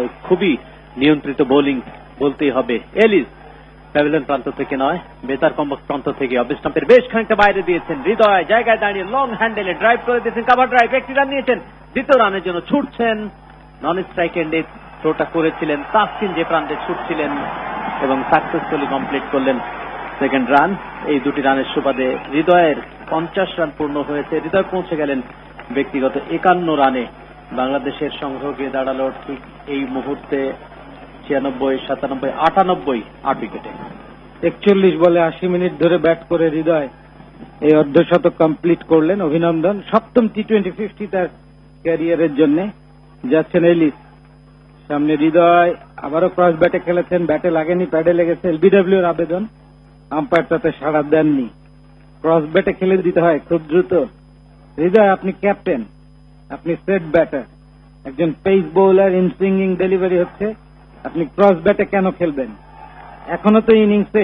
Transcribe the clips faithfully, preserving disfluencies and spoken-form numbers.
খুবই নিয়ন্ত্রিত বোলিং বলতেই হবে। এলিস প্যাভিলিয়ন প্রান্ত থেকে নয়, বেতার কম্বক প্রান্ত থেকে অফ স্টাম্পের বেশ খানিকটা বাইরে দিয়েছেন। হৃদয় জায়গায় দাঁড়িয়ে লং হ্যান্ডেলে ড্রাইভ করে দিয়েছেন, কাভার ড্রাইভ, একটি রান নিয়েছেন। দ্বিতীয় রানের জন্য ছুটছেন, নন স্ট্রাইক এন্ডে থ্রোটা করেছিলেন তাসকিন যে প্রান্তে ছুটছিলেন এবং সাকসেসফুলি কমপ্লিট করলেন সেকেন্ড রান। এই দুটি রানের সুবাদে হৃদয়ের পঞ্চাশ রান পূর্ণ হয়েছে। হৃদয় পৌঁছে গেলেন ব্যক্তিগত একান্ন রানে। বাংলাদেশের সংগ্রহ গিয়ে দাঁড়ালো ঠিক এই মুহূর্তে ছিয়ানব্বই, সাতানব্বই, আটানব্বই, আট উইকেটে। একচল্লিশ বলে আশি মিনিট ধরে ব্যাট করে হৃদয় এই অর্ধশতক কমপ্লিট করলেন। অভিনন্দন। সপ্তম টি টোয়েন্টি ফিফটি তার ক্যারিয়ারের জন্য। যাচ্ছেন এলিস, সামনে হৃদয়, আবারও ক্রস ব্যাটে খেলেছেন, ব্যাটে লাগেনি, প্যাডে লেগেছে। এলবিডব্লিউ এর আবেদন, আম্পায়ার তাতে সাড়া দেননি। ক্রস ব্যাটে খেলে দিতে হয় খুব দ্রুত। হৃদয়, আপনি ক্যাপ্টেন, আপনি সেট ব্যাটার, একজন pace bowler, in swinging delivery হচ্ছে, আপনি ক্রস ব্যাটে কেন খেলবেন? এখনো তো ইনিংসে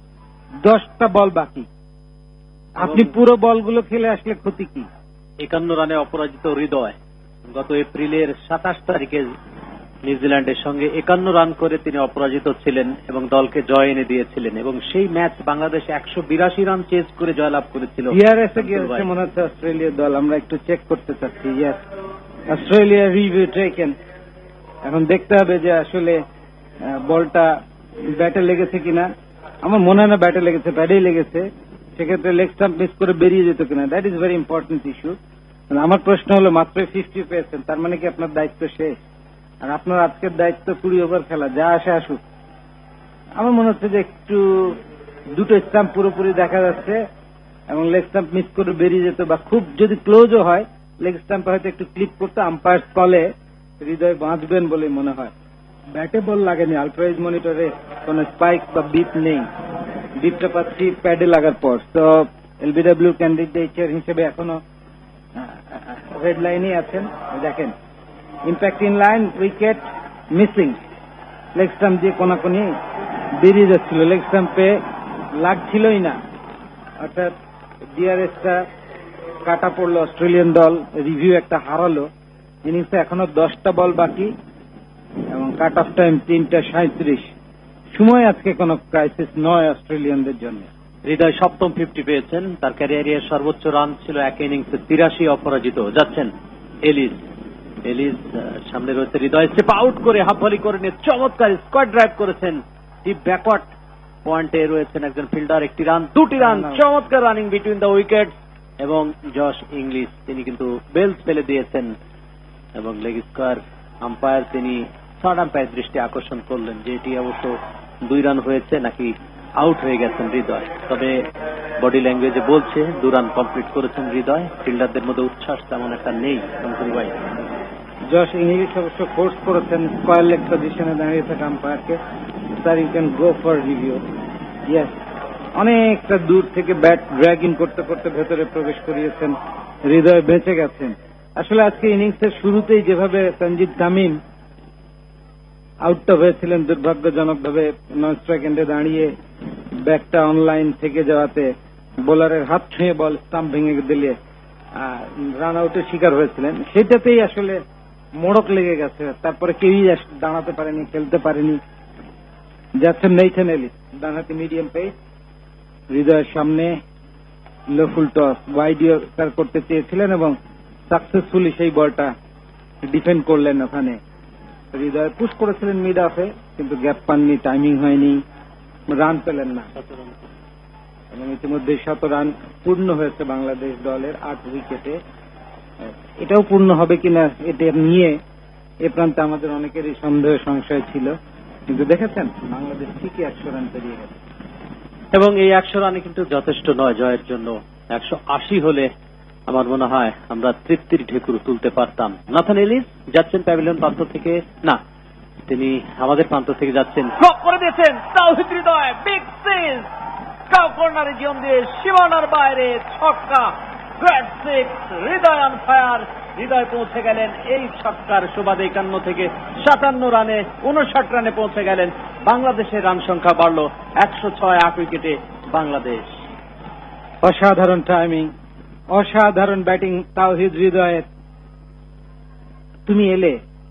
দশটা বল বাকি, আপনি পুরো বলগুলো খেলে আসলে ক্ষতি কি? একান্ন রানে অপরাজিত হৃদয় গত এপ্রিলের সাতাশ তারিখে নিউজিল্যান্ডের সঙ্গে একান্ন রান করে তিনি অপরাজিত ছিলেন এবং দলকে জয় এনে দিয়েছিলেন এবং সেই ম্যাচ বাংলাদেশ একশো বিরাশি রান চেস করে জয়লাভ করেছিল। ডিআরএসে গিয়েছে মনে হচ্ছে অস্ট্রেলিয়ার দল, আমরা একটু চেক করতে চাচ্ছি। Yes, Australia review taken. এখন দেখতে হবে যে আসলে বলটা ব্যাটে লেগেছে কিনা। আমার মনে হয় না ব্যাটে লেগেছে, ব্যাটেই লেগেছে। সেক্ষেত্রে লেগ স্টাম্প মিস করে বেরিয়ে যেত কিনা, that is very important issue. আমার প্রশ্ন হলো, মাত্র ফিফটি পেয়েছেন, তার মানে কি আপনার দায়িত্ব শেষ? আর আপনার আজকের দায়িত্ব কুড়ি ওভার খেলা, যা আসে আসুক। আমার মনে হচ্ছে যে একটু দুটো স্টাম্প পুরোপুরি দেখা যাচ্ছে এবং লেগ স্টাম্প মিস করে বেরিয়ে যেত, বা খুব যদি ক্লোজও হয় লেগ স্টাম্পে হয়তো একটু ক্লিক করতে আম্পায়ার কলে হৃদয় বাঁচবেন বলে মনে হয়। ব্যাটে বল লাগেনি, আলট্রাইজ মনিটরে কোন স্পাইক বা বিপ নেই। বিপটা পাচ্ছি প্যাডে লাগার পর। তো এলবিডব্লিউ ক্যান্ডিডেট হিসেবে এখনো রেড লাইনই আছেন। দেখেন, impact in line, wicket missing. Leg stump দিয়ে কোনাকুনি বেরিয়ে যাচ্ছিল, লেগ স্টাম্পে লাগছিলই না। অর্থাৎ ডিআরএসটা কাটা পড়লো, অস্ট্রেলিয়ান দল রিভিউ একটা হারালো। ইনিংসে এখনো দশটা বল বাকি এবং কাট অফ টাইম তিনটা সাঁত্রিশ। সময় আজকে কোন ক্রাইসিস নয় অস্ট্রেলিয়ানদের জন্য। হৃদয় সপ্তম ফিফটি পেয়েছেন, তার ক্যারিয়ারের সর্বোচ্চ রান ছিল এক ইনিংসে তিরাশি, অপরাজিত। যাচ্ছেন এলিস, এলিস সামনে রয়েছে হৃদয়, স্টেপ আউট করে হাফ ভলি করে নিয়ে চমৎকার স্কোয়াড ড্রাইভ করেছেন। ডিপ ব্যাকওয়ার্ড পয়েন্টে রয়েছেন একজন ফিল্ডার, একটি রান, দুটি রান, চমৎকার রানিং বিটুইন দ্য উইকেট। এবং জশ ইংলিশ, তিনি কিন্তু বেলস ফেলে দিয়েছেন এবং লেগ স্কোয়ার আম্পায়ার তিনি থার্ড আম্পায়ার দৃষ্টি আকর্ষণ করলেন যে এটি অবশ্য দুই রান হয়েছে নাকি আউট হয়ে গেছেন হৃদয়। তবে বডি ল্যাঙ্গুয়েজে বলছে দু রান কমপ্লিট করেছেন হৃদয়। ফিল্ডারদের মধ্যে উচ্ছ্বাস তেমন একটা নেই। ভাই, জশ ইংলিশ অবশ্য ফোর্স করেছেন স্কোয়ার লেগ পজিশনে দাঁড়িয়ে থাকা আম্পায়ারকে, sir you can go for review. Yes, অনেকটা দূর থেকে ব্যাট ড্র্যাগিং করতে করতে ভেতরে প্রবেশ করিয়েছেন, হৃদয় বেঁচে গেছেন। আসলে আজকে ইনিংসের শুরুতেই যেভাবে সঞ্জিদ তামিম আউটটা হয়েছিলেন দুর্ভাগ্যজনকভাবে, নন স্ট্রাইক এন্ডে দাঁড়িয়ে ব্যাটটা অনলাইন থেকে যাওয়াতে বোলারের হাত ছুঁয়ে বল স্টাম্প ভেঙে দিলে রান আউটের শিকার হয়েছিলেন, সেটাতেই আসলে মোড়ক লেগে গেছে। তারপরে কেউই দাঁড়াতে পারেনি, খেলতে পারেনি। যাচ্ছেন নেইথান এলিস, ডানহাতি মিডিয়াম পেস। হৃদয়ের সামনে লো ফুল টস, ওয়াইড ইয়র্কার করতে চেয়েছিলেন এবং সাকসেসফুলি সেই বলটা ডিফেন্ড করলেন। ওখানে হৃদয় পুশ করেছিলেন মিড অফে, কিন্তু গ্যাপ পাননি, টাইমিং হয়নি, রান পেলেন না। এবং ইতিমধ্যে শত রান পূর্ণ হয়েছে বাংলাদেশ দলের আট উইকেটে। এটাও পূর্ণ হবে কিনা এটা নিয়ে এ প্রান্তে আমাদের অনেকেরই সন্দেহ সংশয় ছিল, কিন্তু দেখেছেন বাংলাদেশ ঠিকই একশো রান পেরিয়ে গেছে। এবং এই একশো রানে কিন্তু যথেষ্ট নয় জয়ের জন্য। একশো আশি হলে আমার মনে হয় আমরা তৃপ্তির ঢেকুর তুলতে পারতাম। নাথান এলিস যাচ্ছেন প্যাভিলিয়ন প্রান্ত থেকে, না তিনি আমাদের প্রান্ত থেকে যাচ্ছেন, ব্লক করে দিয়েছেন Towhid Hridoy, big six, cow কর্নারে জীবন দিয়ে সীমানার বাইরে ছক্কা, great six, Hridoy on fire. হৃদয় পৌঁছে গেলেন এই ছক্কার সুবাদে একান্ন থেকে সাতান্ন রানে, উনষাট রানে পৌঁছে গেলেন। বাংলাদেশের রান সংখ্যা বাড়ল একশো ছয়, আট উইকেটে বাংলাদেশ। অসাধারণ টাইমিং, অসাধারণ ব্যাটিং তাওহিদ হৃদয়ের। তুমি এলে,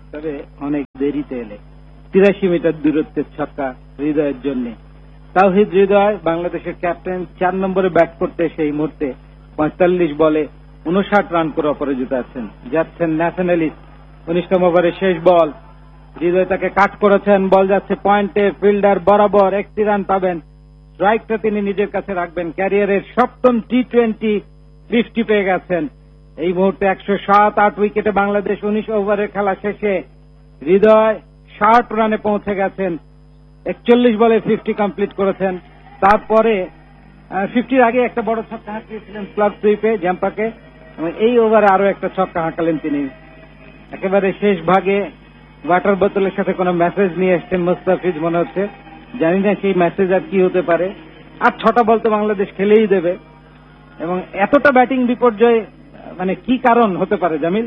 তবে অনেক দেরিতে এলে। তিরাশি মিটার দূরত্বের ছক্কা হৃদয়ের জন্য। তাওহিদ হৃদয় বাংলাদেশের ক্যাপ্টেন চার নম্বরে ব্যাট করতে সেই মুহূর্তে পঁয়তাল্লিশ বলে উনষাট রান করে অপরাজিত আছেন। যাচ্ছেন ন্যাশনালিস উনিশ নম্বর ওভারের শেষ বল। হৃদয় তাকে কাট করেছেন, বল যাচ্ছে পয়েন্টে, ফিল্ডার বরাবর, একটি রান পাবেন। স্ট্রাইকটা তিনি নিজের কাছে রাখবেন। ক্যারিয়ারের সপ্তম টি টোয়েন্টি ফিফটি পেয়ে গেছেন। এই মুহূর্তে একশো সাত আট উইকেটে বাংলাদেশ উনিশ ওভারের খেলা শেষে হৃদয় ষাট রানে পৌঁছে গেছেন। একচল্লিশ বলে ফিফটি কমপ্লিট করেছেন। তারপরে ফিফটির আগে একটা বড় ছক্কা হাঁকিয়েছিলেন ক্লাব সুইপে জ্যাম্পাকে, এবং এই ওভারে আরো একটা ছক্কা হাঁকালেন তিনি। একেবারে শেষ ভাগে ওয়াটার বোতলের সাথে কোনো মেসেজ নিয়ে এসছেন মুস্তাফিজ মনে হচ্ছে। জানি না সেই মেসেজ আর কি হতে পারে। আর ছটা বল তো বাংলাদেশ খেলেই দেবে, এবং এতটা ব্যাটিং বিপর্যয় মানে কি কারণ হতে পারে জামিল?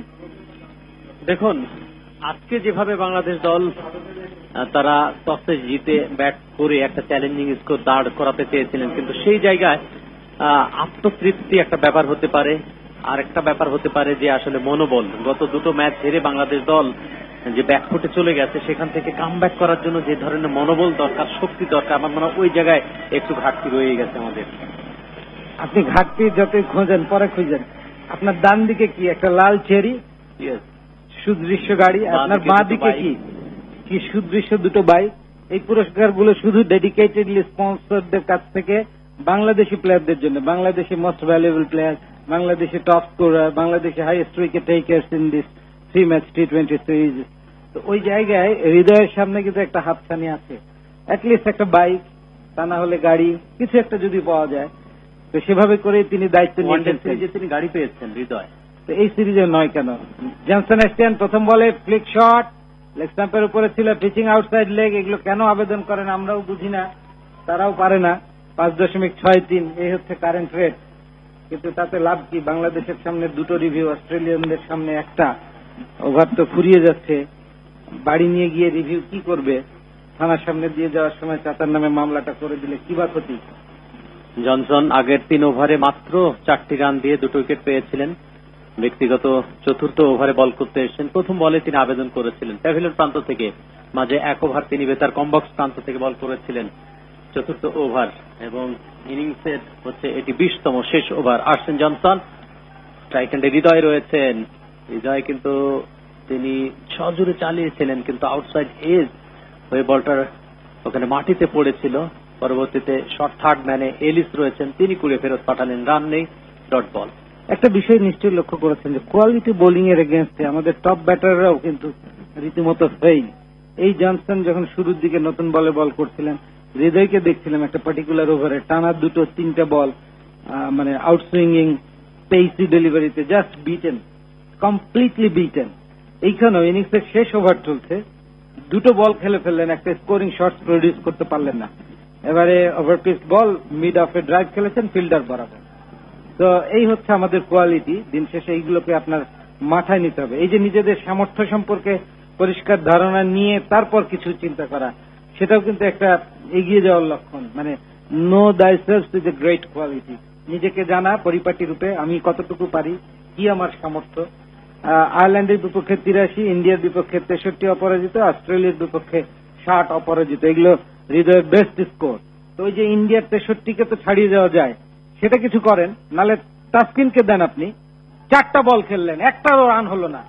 দেখুন, আজকে যেভাবে বাংলাদেশ দল তারা টসে জিতে ব্যাট করে একটা চ্যালেঞ্জিং স্কোর দাঁড় করাতে চেয়েছিলেন, কিন্তু সেই জায়গায় আত্মতৃপ্তি একটা ব্যাপার হতে পারে, আর একটা ব্যাপার হতে পারে যে আসলে মনোবল। গত দুটো ম্যাচ হেরে বাংলাদেশ দল যে ব্যাকফুটে চলে গেছে, সেখান থেকে কাম ব্যাক করার জন্য যে ধরনের মনোবল দরকার, শক্তি দরকার, আমার মনে হয় ওই জায়গায় একটু ঘাটতি রয়ে গেছে আমাদের। আপনি ঘাটতি যতই খোঁজেন পরে খুঁজেন। আপনার ডান দিকে কি একটা লাল চেরি সুদৃশ্য গাড়ি, আপনার বাঁ দিকে কি কি সুদৃশ্য দুটো বাইক। এই পুরস্কারগুলো শুধু ডেডিকেটেডলি স্পন্সরদের কাছ থেকে বাংলাদেশি প্লেয়ারদের জন্য। Bangladeshi most valuable player, Bangladeshi top scorer, Bangladeshi highest wicket takers in this three match T twenty series. তো ওই জায়গায় হৃদয়ের সামনে কিন্তু একটা হাতছানি আছে। অ্যাটলিস্ট একটা বাইক, তা না হলে গাড়ি, কিছু একটা যদি পাওয়া যায়। তো সেভাবে করে তিনি দায়িত্ব নিয়েছেন। তিনি গাড়ি পেয়েছেন হৃদয়, তো এই সিরিজে নয় কেন? জনসন এস্টিয়ান প্রথম বলে ফ্লিক শট, লেগ স্টাম্পের উপরে ছিল, পিচিং আউটসাইড লেগ। এগুলো কেন আবেদন করেন আমরাও বুঝি না, তারাও পারে না। পাঁচ দশমিক ছয় তিন এই হচ্ছে কারেন্ট রেট। কিন্তু তাতে লাভ কি? বাংলাদেশের সামনে দুটো রিভিউ, অস্ট্রেলিয়ানদের সামনে একটা। ওভার তো ফুরিয়ে যাচ্ছে, বাড়ি নিয়ে গিয়ে রিভিউ কি করবে? থানার সামনে দিয়ে যাওয়ার সময় চাচার নামে মামলাটা করে দিলে কি বা ক্ষতি? জনসন আগের তিন ওভারে মাত্র চারটি রান দিয়ে দুটো উইকেট পেয়েছিলেন। ব্যক্তিগত চতুর্থ ওভারে বল করতে এসেছেন। প্রথম বলে তিনি আবেদন করেছিলেন প্যাভিলিয়ন প্রান্ত থেকে, মাঝে এক ওভার তিনি বেতার কমবক্স প্রান্ত থেকে বল করেছিলেন চতুর্থ ওভার, এবং ইনিংসের হচ্ছে এটি বিশতম শেষ ওভার। আসছেন জনসন, স্ট্রাইক হ্যান্ডে হৃদয় রয়েছেন। হৃদয় কিন্তু তিনি সজোরে চালিয়েছিলেন, কিন্তু আউটসাইড এজ হয়ে বলটার ওখানে মাটিতে পড়েছিল। পরবর্তীতে শর্ট থার্ড ম্যানে এলিস রয়েছেন, তিনি কুড়ে ফেরত পাঠালেন, রান নেই, ডট বল। একটা বিষয় নিশ্চয়ই লক্ষ্য করেছেন যে কোয়ালিটি বোলিং এর এগেনস্টে আমাদের টপ ব্যাটাররাও কিন্তু রীতিমতো ফেইল। এই জনসন যখন শুরুর দিকে নতুন বলে বল করছিলেন, হৃদয়কে দেখছিলাম একটা পার্টিকুলার ওভারে টানা দুটো তিনটা বল মানে আউটসুইঙ্গিং পেসি ডেলিভারিতে জাস্ট বিটেন, কমপ্লিটলি বিটেন। এইখানেও ইনিংসের শেষ ওভার চলছে, দুটো বল খেলে ফেললেন, একটা স্কোরিং শটস প্রডিউস করতে পারলেন না। এবারে ওভারপিচ বল মিড অফে ড্রাইভ খেলেছেন ফিল্ডার বরাবর। তো এই হচ্ছে আমাদের কোয়ালিটি। দিন শেষে এইগুলোকে আপনার মাথায় নিতে হবে। এই যে নিজেদের সামর্থ্য সম্পর্কে পরিষ্কার ধারণা নিয়ে তারপর কিছু চিন্তা করা, সেটাও কিন্তু একটা এগিয়ে যাওয়ার লক্ষণ। মানে no thyself is a great quality. নিজেকে জানা পরিপাটি রূপে আমি কতটুকু পারি, কি আমার সামর্থ্য। আয়ারল্যান্ডের বিপক্ষে তিরাশি, ইন্ডিয়ার বিপক্ষে তেষট্টি অপরাজিত, অস্ট্রেলিয়ার বিপক্ষে ষাট অপরাজিত, এগুলো হৃদয়ের বেস্ট স্কোর। তো ওই যে ইন্ডিয়ার তেষট্টিকে তো ছাড়িয়ে যাওয়া যায়, সেটা কিছু করেন, নালে তাসকিনকে দেন। আপনি চারটা বল খেললেন, একটাও রান হলো না।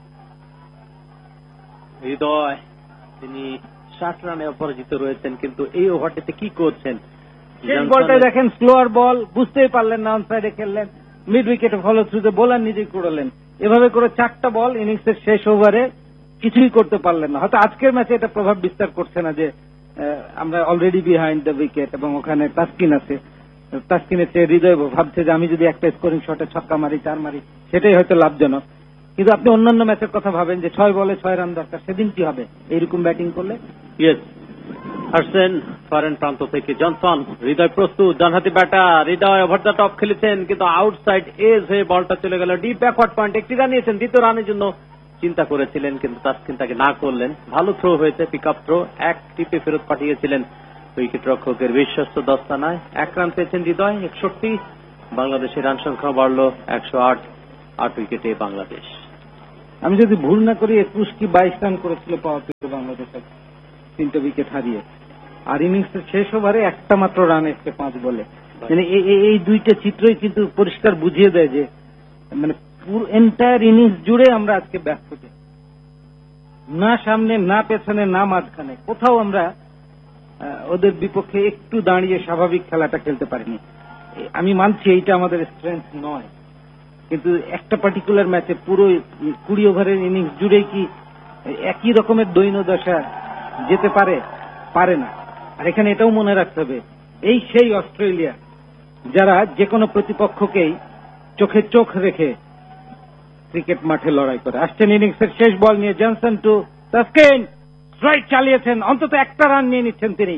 হৃদয় তিনি ষাট রানে অপরাজিত রয়েছেন, কিন্তু এই ওভারটিতে কি করছেন? শেষ বলটাই দেখেন, স্লোয়ার বল, বুঝতেই পারলেন না, অন সাইডে খেললেন, মিড উইকেটে ফলো থ্রুতে বোলার নিজেই করলেন। এভাবে করে চারটা বল ইনিংসের শেষ ওভারে কিছুই করতে পারলেন না। হয়তো আজকের ম্যাচে এটা প্রভাব বিস্তার করছে না যে আমরা অলরেডি বিহাইন্ড দ্য উইকেট এবং ওখানে তাসকিন আছে। তাসকিনের চেয়ে হৃদয় ভাবছে যে আমি যদি একটা স্কোরিং শটে ছক্কা মারি, চার মারি, সেটাই হয়তো লাভজনক। কিন্তু আপনি অন্যান্য ম্যাচের কথা ভাবেন যে ছয় বলে ছয় রান দরকার, সেদিন কি হবে এইরকম ব্যাটিং করলে? ইয়েস, আসছেন ফরেন প্রান্ত থেকে জনসন। হৃদয় প্রস্তুত, ডানহাতি batter. Hridoy over the top খেলেছেন, কিন্তু আউটসাইড এজ হয়ে বলটা চলে গেল ডিপ ব্যাকওয়ার্ড পয়েন্ট। একটি রান নিয়েছেন, দ্বিতীয় রানের জন্য চিন্তা করেছিলেন, কিন্তু তাসকিন তাকে না করলেন। ভালো থ্রো হয়েছে, পিক আপ থ্রো, এক টিপে ফেরত পাঠিয়েছিলেন উইকেট রক্ষকের বিশ্বস্ত দস্তানায়। এক রান পেয়েছেন হৃদয়, একষট্টি। বাংলাদেশের রান সংখ্যা বাড়ল একশো আট। আট উইকেটে বাংলাদেশ। আমি যদি ভুল না করি একুশ কি বাইশ রান করেছিল পাওয়ার প্লেতে বাংলাদেশের তিনটে উইকেট হারিয়ে, আর ইনিংসের শেষ ওভারে একটা মাত্র রান এসছে পাঁচ বলে। মানে এই দুইটা চিত্রই কিন্তু পরিষ্কার বুঝিয়ে দেয় যে মানে পুরো এন্টায়ার ইনিংস জুড়ে আমরা আজকে ব্যর্থ, না সামনে না পেছনে না মাঝখানে, কোথাও আমরা ওদের বিপক্ষে একটু দাঁড়িয়ে স্বাভাবিক খেলাটা খেলতে পারিনি। আমি মানছি এইটা আমাদের স্ট্রেংথ নয়, কিন্তু একটা পার্টিকুলার ম্যাচে পুরো কুড়ি ওভারের ইনিংস জুড়ে কি একই রকমের দৈন্যদশা যেতে পারে? পারে না। আর এখানে এটাও মনে রাখতে হবে, এই সেই অস্ট্রেলিয়া যারা যে কোনো প্রতিপক্ষকেই চোখে চোখ রেখে ক্রিকেট মাঠে লড়াই করে। আসছেন ইনিংসের শেষ বল নিয়ে জনসন টু তাসকিন, স্ট্রাইক চালিয়েছেন, অন্তত একটা রান নিয়ে নিচ্ছেন তিনি।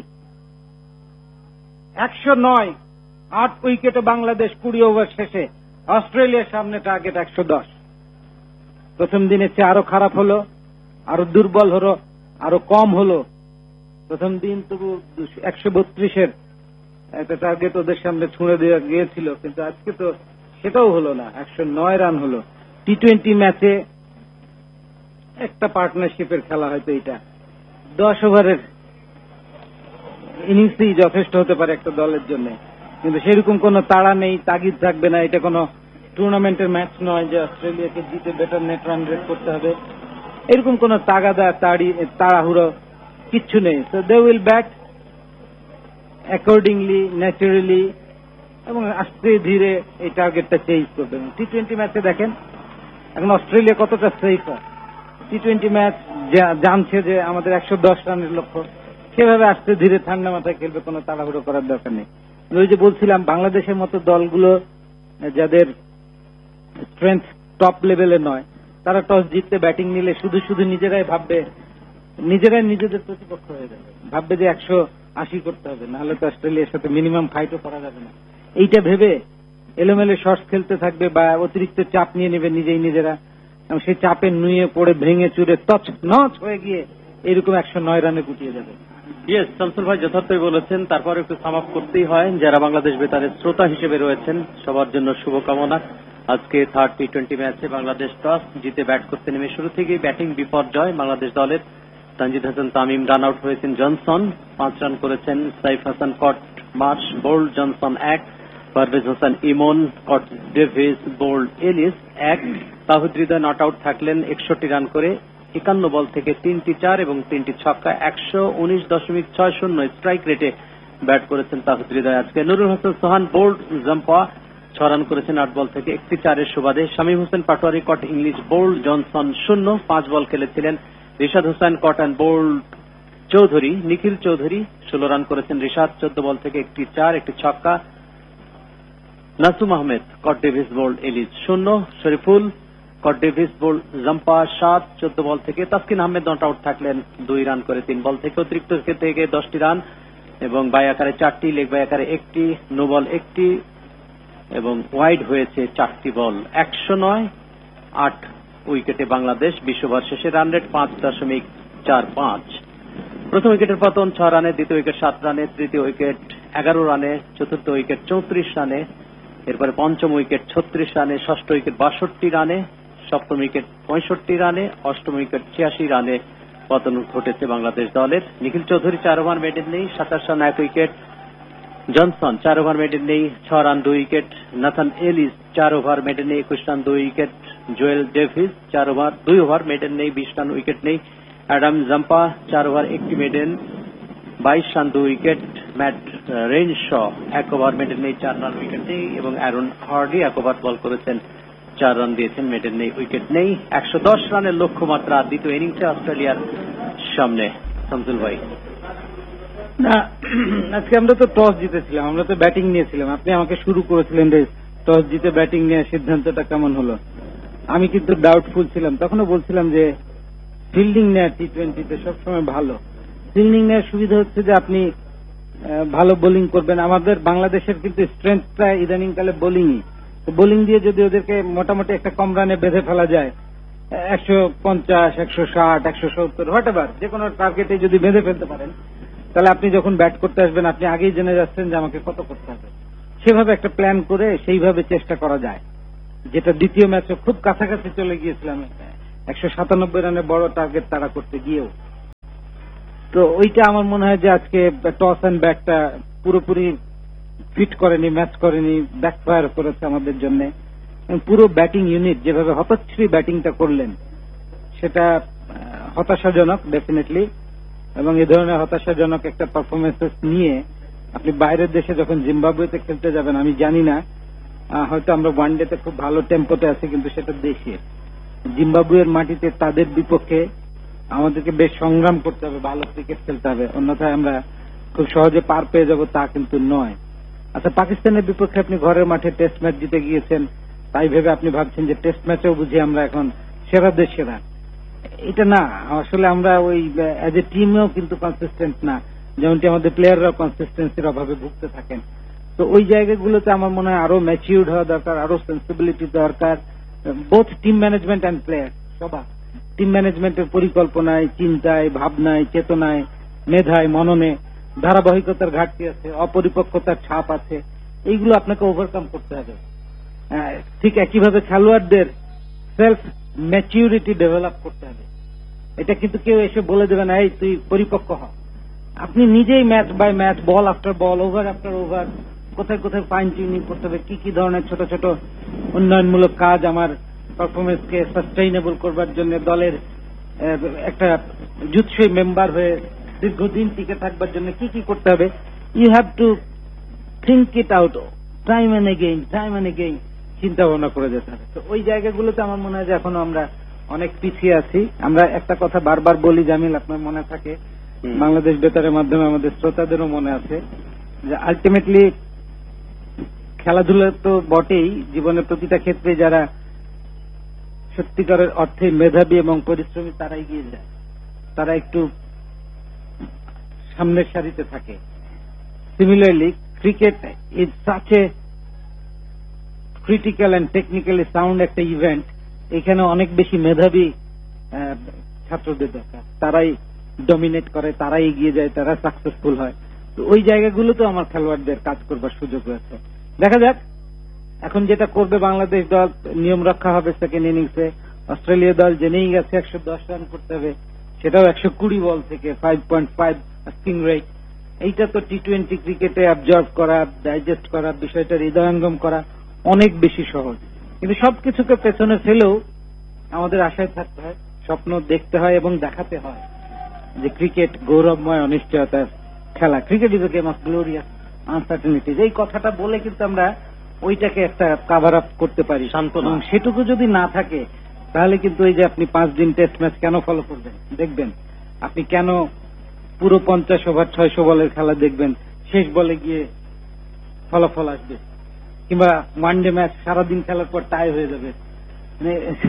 একশো নয়, আট উইকেটে বাংলাদেশ কুড়ি ওভার শেষে। অস্ট্রেলিয়ার সামনে টার্গেট একশো দশ। প্রথম দিনের চেয়ে আরো খারাপ হলো, আরো দুর্বল হলো, আরো কম হলো। প্রথম দিন তবু একশো বত্রিশের একটা টার্গেট ওদের সামনে ছুঁড়ে দেওয়া গিয়েছিল, কিন্তু আজকে তো সেটাও হলো না, একশো নয় রান হলো। টি টোয়েন্টি ম্যাচে একটা পার্টনারশিপের খেলা, হয়তো এটা দশ ওভারের ইনিংসই যথেষ্ট হতে পারে একটা দলের জন্য, কিন্তু সেরকম কোনো তাড়া নেই, তাগিদ থাকবে না। এটা কোনো টুর্নামেন্টের ম্যাচ নয় যে অস্ট্রেলিয়াকে জিতে বেটার নেট রান রেট করতে হবে, এরকম কোন তাগাদা তাড়ি তাড়াহুড়ো কিচ্ছু নেই। So they will bat accordingly, naturally, এবং আস্তে ধীরে এই টার্গেটটা চেঞ্জ করবে। টি টোয়েন্টি ম্যাচে দেখেন এখন অস্ট্রেলিয়া কতটা সেফ হয়। টি টোয়েন্টি ম্যাচ জানছে যে আমাদের একশো দশ রানের লক্ষ্য, সেভাবে আস্তে ধীরে ঠান্ডা মাথায় খেলবে, কোনো তাড়াহুড়ো করার দরকার নেই। ওই যে বলছিলাম, বাংলাদেশের মতো দলগুলো যাদের স্ট্রেংথ টপ লেভেলে নয়, তারা টস জিততে ব্যাটিং নিলে শুধু শুধু নিজেরাই ভাববে, নিজেরাই নিজেদের প্রতিপক্ষ হয়ে যাবে, ভাববে যে একশো আশি করতে হবে, নাহলে তো অস্ট্রেলিয়ার সাথে মিনিমাম ফাইটও করা যাবে না। এইটা ভেবে এলোমেলো শর্টস খেলতে থাকবে বা অতিরিক্ত চাপ নিয়ে নেবে নিজেই নিজেরা, এবং সেই চাপে নুয়ে পড়ে ভেঙে চুরে তছ নচ হয়ে গিয়ে এরকম একশো নয় রানে গুটিয়ে যাবে। ইয়েস, শামসুল ভাই যথার্থই বলেছেন। তারপর একটু সাম আপ করতেই হয়, যারা বাংলাদেশ বেতারের শ্রোতা হিসেবে রয়েছেন সবার জন্য শুভকামনা। আজকে থার্ড টি টোয়েন্টি ম্যাচে বাংলাদেশ টস জিতে ব্যাট করতে নেমে শুরু থেকেই ব্যাটিং বিপর্যয় বাংলাদেশ দলের। তানজিদ হাসান তামিম রান আউট হয়েছেন জনসন, পাঁচ রান করেছেন সাইফ হাসান কট মার্শ, বোল্ড জনসন এক, পারভেজ হোসেন ইমন, কট ডেভিস, বোল্ড এলিস এক। তাহিদ হৃদয় নট আউট থাকলেন একষট্টি রান করে, একান্ন বল থেকে তিনটি চার এবং তিনটি ছক্কা, একশো উনিশ দশমিক ছয় শূন্য স্ট্রাইক রেটে ব্যাট করেছেন তাহিদ হৃদয় আজকে। নুরুল হাসান সোহান বোল্ড জাম্পা ছ রান করেছেন আট বল থেকে একটি চারের সুবাদে। শামীম হোসেন পাটোয়ারি কট ইংলিশ বোল্ড জনসন শূন্য, পাঁচ বল খেলেছিলেন। রিশাদ হোসেন কট অ্যান্ড বোল্ড চৌধুরী, নিখিল চৌধুরী ষোলো রান করেছেন রিশাদ, চোদ্দ বল থেকে একটি চার একটি ছক্কা। নাসুম আহমেদ কট ডেভিস বোল্ড এলিজ শূন্য, শরীফুল কট ডেভিস বোল্ড জাম্পা সাত, চোদ্দ বল থেকে। তাসকিন আহমেদ নট আউট থাকলেন দুই রান করে তিন বল থেকে, অতিরিক্ত থেকে দশটি রান এবং বাই আকারে চারটি, লেগ বাই আকারে একটি, নো বল একটি এবং ওয়াইড হয়েছে চারটি বল। একশো নয়, আট উইকেটে বাংলাদেশ। বিশ ওভার শেষে রান রেট পাঁচ দশমিক চার পাঁচ। প্রথম উইকেটের পতন ছয় রানে, দ্বিতীয় উইকেট সাত রানে, তৃতীয় উইকেট এগারো রানে, চতুর্থ উইকেট চৌত্রিশ রানে, এরপরে পঞ্চম উইকেট ছত্রিশ রানে, ষষ্ঠ উইকেট বাষট্টি রানে, সপ্তম উইকেট পঁয়ষট্টি রানে, অষ্টম উইকেট ছিয়াশি রানে পতন ঘটেছে বাংলাদেশ দলের। নিখিল চৌধুরী চার ওভার মেডেন নেই, সাতাশ রান এক উইকেট। জনসন চার ওভার মেডেন নেই, ছ রান দুই উইকেট। নাথান এলিস চার ওভার মেডেন নেই, একুশ রান দুই উইকেট। জোয়েল ডেভিস চার ওভার দুই ওভার মেডেন নেই, বিশ রান উইকেট নেই। অ্যাডাম জাম্পা চার ওভার একটি মেডেন, বাইশ রান দুই উইকেট। ম্যাট রেঞ্জ শ এক ওভার মেডেন নেই, চার রান উইকেট নেই এবং অ্যারন হার্ডি এক ওভার বল করেছেন, চার রান দিয়েছেন, মেডেন নেই, উইকেট নেই। একশো দশ রানের লক্ষ্যমাত্রা দ্বিতীয় ইনিংসে অস্ট্রেলিয়ার সামনে। শামসুল ভাই, না আজকে আমরা তো টস জিতেছিলাম, আমরা তো ব্যাটিং নিয়েছিলাম। আপনি আমাকে শুরু করেছিলেন যে টস জিতে ব্যাটিং নেওয়ার সিদ্ধান্তটা কেমন হলো। আমি কিন্তু ডাউটফুল ছিলাম, তখনও বলছিলাম যে ফিল্ডিং নেওয়ার টি টোয়েন্টিতে সবসময় ভালো। ফিল্ডিং নেওয়ার সুবিধা হচ্ছে যে আপনি ভালো বোলিং করবেন। আমাদের বাংলাদেশের কিন্তু স্ট্রেংথটা ইদানিংকালে বোলিংই, বোলিং দিয়ে যদি ওদেরকে মোটামুটি একটা কম রানে বেঁধে ফেলা যায়, একশো পঞ্চাশ একশো ষাট একশো সত্তর হোয়াট এভার যে কোনো টার্গেটে যদি বেঁধে ফেলতে পারেন, তাহলে আপনি যখন ব্যাট করতে আসবেন আপনি আগেই জেনে যাচ্ছেন যে আমাকে কত করতে হবে। সেভাবে একটা প্ল্যান করে সেইভাবে চেষ্টা করা যায়, যেটা দ্বিতীয় ম্যাচে খুব কাছাকাছি চলে গিয়েছিলাম। একশো সাতানব্বই রানের বড় টার্গেট তারা করতে গিয়েও। তো ওইটা আমার মনে হয় যে আজকে টস অ্যান্ড ব্যাকটা পুরোপুরি ফিট করেনি, ম্যাচ করেনি, ব্যাকফায়ার করেছে আমাদের জন্য। পুরো ব্যাটিং ইউনিট যেভাবে হতাচ্ছুরি ব্যাটিংটা করলেন সেটা হতাশাজনক ডেফিনেটলি। এবং এই ধরনের হতাশাজনক একটা পারফরমেন্সেস নিয়ে আপনি বাইরের দেশে যখন জিম্বাবুয়েতে খেলতে যাবেন, আমি জানি না, হয়তো আমরা ওয়ানডেতে খুব ভালো টেম্পোতে আছি, কিন্তু সেটা দেশে জিম্বাবুয়ের মাটিতে তাদের বিপক্ষে আমাদেরকে বেশ সংগ্রাম করতে হবে, ভালো ক্রিকেট খেলতে হবে, অন্যথায় আমরা খুব সহজে পার পেয়ে যাব তা কিন্তু নয়। আচ্ছা, পাকিস্তানের বিপক্ষে আপনি ঘরের মাঠে টেস্ট ম্যাচ জিতে গিয়েছেন, তাই ভেবে আপনি ভাবছেন যে টেস্ট ম্যাচেও বুঝি আমরা এখন সেরাদের সেরা। এটা না, আসলে আমরা ওই অ্যাজ এ টিমেও কিন্তু কনসিস্টেন্ট না, যেমনটি আমাদের প্লেয়াররাও কনসিস্টেন্সির অভাবে ভুগতে থাকেন। তো ওই জায়গাগুলোতে আমার মনে হয় আরো ম্যাচিউরড হওয়া দরকার, আরো সেন্সিবিলিটি দরকার, both team management and player. সবার টিম ম্যানেজমেন্টের পরিকল্পনায়, চিন্তায়, ভাবনায়, চেতনায়, মেধায়, মননে ধারাবাহিকতার ঘাটতি আছে, অপরিপক্কতার ছাপ আছে, এইগুলো আপনাকে ওভারকাম করতে হবে। ঠিক একইভাবে খেলোয়াড়দের সেলফ ম্যাচিউরিটি ডেভেলপ করতে হবে। এটা কিন্তু কেউ এসে বলে দেবে না এই তুই পরিপক্ক হ। আপনি নিজেই match by match, ball after ball, over after over কোথায় কোথায় ফাইন টিউনিং করতে হবে, কি কি ধরনের ছোট ছোট উন্নয়নমূলক কাজ আমার পারফরমেন্সকে সাস্টেইনেবল করবার জন্য, দলের একটা জুৎসই মেম্বার হয়ে দীর্ঘদিন টিকে থাকবার জন্য কি কি করতে হবে, you have to think it out time and again time and again চিন্তা ভাবনা করে যেতে হবে। তো ওই জায়গাগুলোতে আমার মনে হয় যে এখনো আমরা অনেক পিছিয়ে আছি। আমরা একটা কথা বারবার বলি, জামিল, আপনার মনে থাকে, বাংলাদেশ বেতারের মাধ্যমে আমাদের শ্রোতাদেরও মনে আছে, যে আলটিমেটলি খেলাধুলা তো বটেই, জীবনের প্রতিটা ক্ষেত্রে যারা সত্যিকারের অর্থে মেধাবী এবং পরিশ্রমী তারা এগিয়ে যায়, তারা একটু সামনের সারিতে থাকে। Similarly cricket is such a critical and technically sound একটা ইভেন্ট, এখানে অনেক বেশি মেধাবী ছাত্রদের দরকার, তারাই ডমিনেট করে, তারাই এগিয়ে যায়, তারা সাকসেসফুল হয়। তো ওই জায়গাগুলোতেও আমার খেলোয়াড়দের কাজ করবার সুযোগ রয়েছে। দেখা যাক এখন যেটা করবে বাংলাদেশ দল, নিয়ম রক্ষা হবে সেকেন্ড ইনিংসে। অস্ট্রেলিয়া দল জেনেই গেছে একশো দশ রান করতে হবে, সেটাও একশো কুড়ি বল থেকে, five point five spin rate. এইটা তো টি টোয়েন্টি ক্রিকেটে অবজার্ভ করা, ডাইজেস্ট করা, বিষয়টা হৃদয়ঙ্গম করা অনেক বেশি সহজ। কিন্তু সবকিছুকে পেছনে ফেলেও আমাদের আশায় থাকতে হয়, স্বপ্ন দেখতে হয় এবং দেখাতে হয় যে ক্রিকেট গৌরবময় অনিশ্চয়তার খেলা, cricket is a game of glorious আনসার্টেনিটিজ। এই কথাটা বলে কিন্তু আমরা ওইটাকে একটা কাভার আপ করতে পারি, সান্ত্বনা। সেটুকু যদি না থাকে তাহলে কিন্তু ওই যে আপনি পাঁচ দিন টেস্ট ম্যাচ কেন ফলো করবেন, দেখবেন আপনি কেন পুরো পঞ্চাশ ওভার ছয়শো বলের খেলা দেখবেন, শেষ বলে গিয়ে ফলাফল আসবে, কিংবা ওয়ানডে ম্যাচ সারাদিন খেলার পর টাই হয়ে যাবে। মানে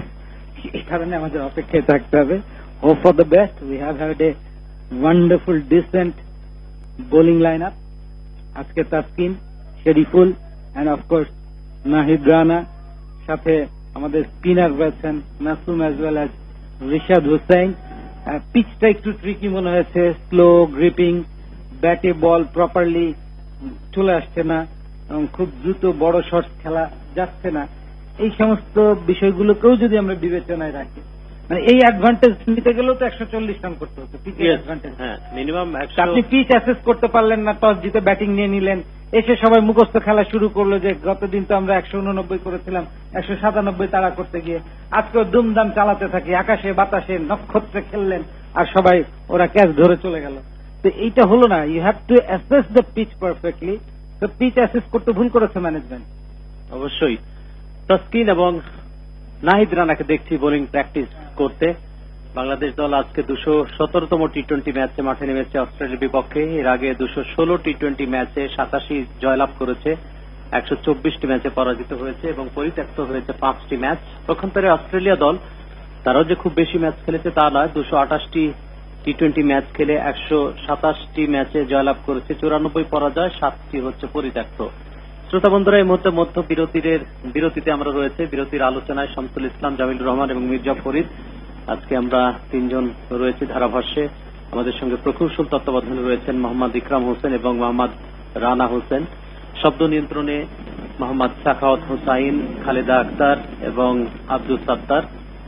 এই কারণে আমাদের অপেক্ষায় থাকতে হবে। Hope for the best. We have had a wonderful dissent bowling line up. আজকে তাসকিন, শরীফুল অ্যান্ড অফকোর্স নাহিদ রানা, সাথে আমাদের স্পিনার রয়েছেন Masum as well as Rishad Hussain. পিচটা একটু ট্রিকি মনে হয়েছে, স্লো গ্রিপিং, ব্যাটে বল প্রপারলি চলে আসছে না এবং খুব দ্রুত বড় শট খেলা যাচ্ছে না। এই সমস্ত বিষয়গুলোকেও যদি আমরা বিবেচনায় রাখি, মানে এই অ্যাডভান্টেজ নিতে গেলেও তো একশো চল্লিশ রান করতে হতো পিচের অ্যাডভান্টেজ। মিনিমাম আপনি পিচ অ্যাসেস করতে পারলেন না, টস জিতে ব্যাটিং নিয়ে নিলেন, এসে সবাই মুখস্থ খেলা শুরু করলো যে গতদিন তো আমরা একশো উননব্বই করেছিলাম, একশো সাতানব্বই তাড়া করতে গিয়ে আজকেও দুমদাম চালাতে থাকি, আকাশে বাতাসে নক্ষত্রে খেললেন আর সবাই ওরা ক্যাচ ধরে চলে গেল। তো এইটা হলো না। You have to assess the pitch perfectly. তো পিচ অ্যাসেস করতে ভুল করেছে ম্যানেজমেন্ট। অবশ্যই তাসকিন এবং নাহিদ রানাকে দেখছি বোলিং প্র্যাকটিস করতে। বাংলাদেশ দল আজকে দুশো সতেরোতম টি টোয়েন্টি ম্যাচে মাঠে নেমেছে অস্ট্রেলিয়ার বিপক্ষে। এর আগে দুশো ষোলো টি টোয়েন্টি ম্যাচে সাতাশি জয়লাভ করেছে, একশো চব্বিশটি ম্যাচে পরাজিত হয়েছে এবং পরিত্যক্ত হয়েছে পাঁচটি ম্যাচ। পক্ষান্তরে অস্ট্রেলিয়া দল, তারাও যে খুব বেশি ম্যাচ খেলেছে তা নয়, দুশো আঠাশটি টি টোয়েন্টি ম্যাচ খেলে একশো সাতাশটি ম্যাচে জয়লাভ করেছে, চুরানব্বই পরাজয়, সাতটি হচ্ছে পরিত্যক্ত। শ্রোতা বন্ধুরা, এই মুহূর্তে মধ্য বিরতির বিরতিতে আমরা রয়েছে। বিরতির আলোচনায় শামসুল ইসলাম, জামিলুর রহমান এবং মির্জা ফরিদ। আজকে আমরা তিনজন রয়েছে ধারাভাষ্যে। আমাদের সঙ্গে প্রকৌশল তত্ত্বাবধানে রয়েছেন মোহাম্মদ ইকরাম হোসেন এবং মোহাম্মদ রানা হোসেন। শব্দ নিয়ন্ত্রণে মোহাম্মদ সাখাওয়াত হোসাইন, খালেদা আক্তার এবং আব্দুল সাত্তার।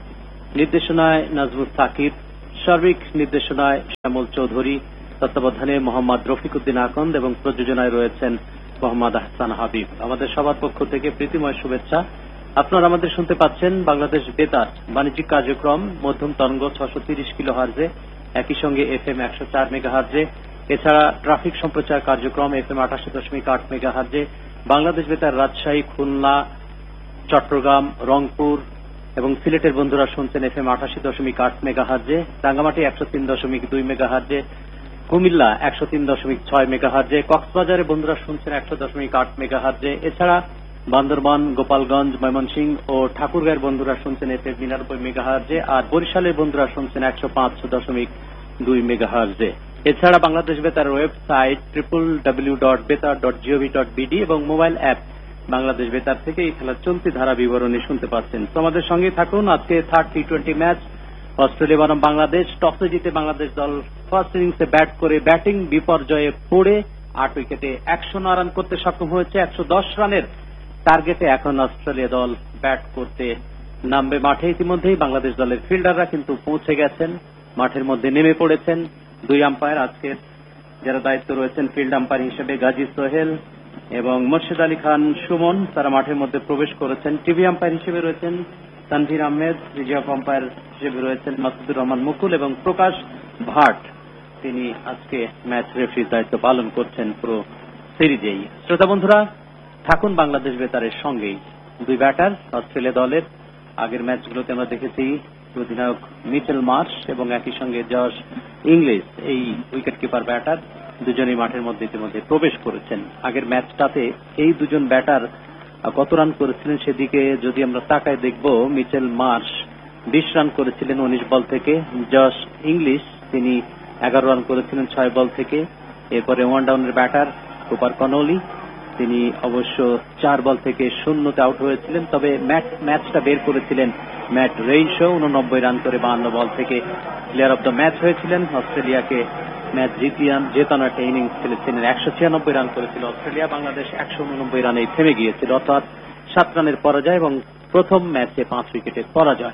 নির্দেশনায় নাজমুল সাকিব, সার্বিক নির্দেশনায় শ্যামল চৌধুরী, তত্ত্বাবধানে মোহাম্মদ রফিকুদ্দিন আকন্দ এবং প্রযোজনায় রয়েছেন মোহাম্মদ আহসান হাবিব। আমাদের সবার পক্ষ থেকে প্রীতিময় শুভেচ্ছা। আপনারা আমাদের শুনতে পাচ্ছেন বাংলাদেশ বেতার বাণিজ্যিক কার্যক্রম মধ্যম তরঙ্গ ছশো তিরিশ কিলো হার্জে, একই সঙ্গে এফ এম একশো চার মেগা হার্জে, এছাড়া ট্রাফিক সম্প্রচার কার্যক্রম এফ এম আটাশি দশমিক আট মেগা হার্জে, বাংলাদেশ বেতার রাজশাহী, খুলনা, চট্টগ্রাম, রংপুর এবং সিলেটের বন্ধুরা শুনছেন এফ এম আটাশি দশমিক আট মেগা হার্জে, রাঙ্গামাটি একশো তিন দশমিক দুই মেগা হার্জে, কুমিল্লা একশো তিন দশমিক ছয় মেগা হার্জে, কক্সবাজারের বন্ধুরা শুনছেন একশো দশমিক আট মেগা হার্জে, এছাড়া বান্দরবান, গোপালগঞ্জ, ময়মনসিংহ ও ঠাকুরগাঁয়ের বন্ধুরা শুনছেন এফ এম নিরানব্বই মেগা হার্জে, আর বরিশালের বন্ধুরা শুনছেন একশো পাঁচ দশমিক দুই মেগা হার্জে। এছাড়া বাংলাদেশ বেতার ওয়েবসাইট ট্রিপল ডাব্লিউ ডট বেতার ডট জিওভি ডট বিডি এবং মোবাইল অ্যাপ বাংলাদেশ বেতার থেকে এই খেলার চলতি ধারা বিবরণী শুনতে পাচ্ছেন। তো আমাদের সঙ্গে থাকুন। আজকে third T twenty match Australia বনাম বাংলাদেশ। টসে জিতে বাংলাদেশ দল ফার্স্ট ইনিংসে ব্যাট করে ব্যাটিং বিপর্যয়ে পড়ে আট উইকেটে একশো নয় রান করতে সক্ষম হয়েছে। একশো দশ রানের টার্গেটে এখন অস্ট্রেলিয়া দল ব্যাট করতে নামবে মাঠে। ইতিমধ্যেই বাংলাদেশ দলের ফিল্ডাররা কিন্তু পৌঁছে গেছেন, মাঠের মধ্যে নেমে পড়েছেন। দুই আম্পায়ার আজকে যারা দায়িত্ব রয়েছেন ফিল্ড আম্পায়ার হিসেবে গাজী সোহেল এবং মোর্শেদ আলী খান সুমন, তারা মাঠের মধ্যে প্রবেশ করেছেন। টিভি আম্পায়ার হিসেবে রয়েছেন তানভীর আহমেদ, রিজার্ভ আম্পায়ার হিসেবে রয়েছেন মাসুদুর রহমান মুকুল এবং প্রকাশ ভাট, তিনি আজকে ম্যাচ রেফারির দায়িত্ব পালন করছেন পুরো সিরিজেই। শ্রোতা বন্ধুরা, থাকুন বাংলাদেশ বেতারের সঙ্গেই। দুই ব্যাটার অস্ট্রেলিয়া দলের আগের ম্যাচগুলোতে আমরা দেখেছি অধিনায়ক মিচেল মার্শ এবং একই সঙ্গে জশ ইংলিশ, এই উইকেট কিপার ব্যাটার দুজনেই মাঠের মধ্যে ইতিমধ্যে প্রবেশ করেছেন। আগের ম্যাচটাতে এই দুজন ব্যাটার কত রান করেছিলেন সেদিকে যদি আমরা তাকায় দেখব, মিচেল মার্শ বিশ রান করেছিলেন উনিশ বল থেকে, জশ ইংলিশ তিনি এগারো রান করেছিলেন ছয় বল থেকে। এরপরে ওয়ান ডাউনের ব্যাটার কুপার কনলি, তিনি অবশ্য চার বল থেকে শূন্যতে আউট হয়েছিলেন, তবে ম্যাচটা বের করেছিলেন ম্যাট রেইনশো উননব্বই রান করে বাহান্ন বল থেকে প্লেয়ার অব দ্য ম্যাচ হয়েছিলেন। অস্ট্রেলিয়াকে ম্যাচ জিতিয়ান জেতানো একটা ইনিংস খেলেছিলেন। একশো ছিয়ানব্বই রান করেছিল অস্ট্রেলিয়া, বাংলাদেশ একশো উননব্বই রানে থেমে গিয়েছিল, অর্থাৎ সাত রানের পরাজয় এবং প্রথম ম্যাচে পাঁচ উইকেটের পরাজয়।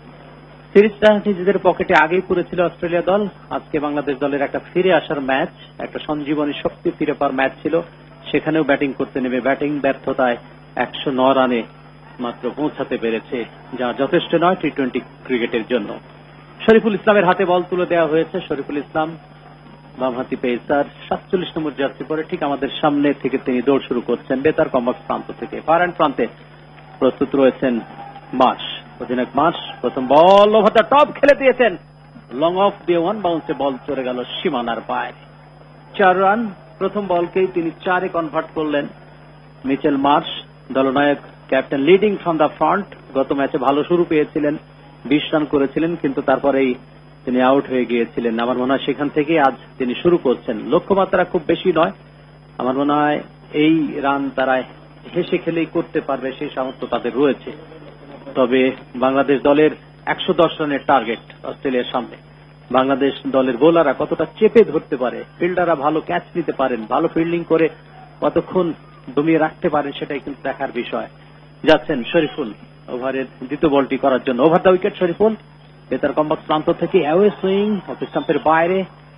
সিরিজটা নিজেদের পকেটে আগেই পড়েছিল অস্ট্রেলিয়া দল। আজকে বাংলাদেশ দলের একটা ফিরে আসার ম্যাচ, একটা সঞ্জীবনী শক্তি ফিরে পাওয়ার ম্যাচ ছিল, সেখানেও ব্যাটিং করতে নেমে ব্যাটিং ব্যর্থতায় একশো নয় রানে মাত্র পৌঁছাতে পেরেছে, যা যথেষ্ট নয় টি টোয়েন্টি ক্রিকেটের জন্য। শরীফুল ইসলামের হাতে বল তুলে দেওয়া হয়েছে। শরীফুল ইসলাম বামহাতি পেসার, সাতচল্লিশ নম্বর জার্সি পরে ঠিক আমাদের সামনে থেকে তিনি দৌড় শুরু করছেন বেতার কম্বক্স প্রান্ত থেকে। ফার অ্যান্ড প্রান্তে প্রস্তুত রয়েছেন মার্শ, অধিনায়ক মার্শ। প্রথম বল ওভার দ্য টপ খেলে দিয়েছেন, লং অফ দিয়ে ওয়ান বাউন্সে বল চলে গেল সীমানার বাইরে। চার রান, প্রথম বলকেই তিনি চারে কনভার্ট করলেন Mitchell Marsh, দলনায়ক captain leading from the front. গত ম্যাচে ভালো শুরু পেয়েছিলেন, বিশ রান করেছিলেন, কিন্তু তারপরেই তিনি আউট হয়ে গিয়েছিলেন। আমার মনে হয় সেখান থেকে আজ তিনি শুরু করছেন। লক্ষ্যমাত্রা খুব বেশি নয়, আমার মনে হয় এই রান তারা হেসে খেলেই করতে পারবে, সেই সামর্থ্য তাদের রয়েছে। তবে বাংলাদেশ দলের একশো দশ রানের টার্গেট অস্ট্রেলিয়ার সামনে। বাংলাদেশ দলের বোলাররা কতটা চেপে ধরতে পারে, ফিল্ডাররা ভালো ক্যাচ নিতে পারেন, ভালো ফিল্ডিং করে কতক্ষণ দমিয়ে রাখতে পারেন, সেটাই কিন্তু দেখার বিষয়। যাচ্ছেন শরীফুল ওভারের দ্বিতীয় বলটি করার জন্য। ওভার দ্য উইকেট শরীফুল, বেতার কম্বক্স প্রান্ত থেকে অ্যাওয়ে সুইং অফ স্টাম্পের বাইরে,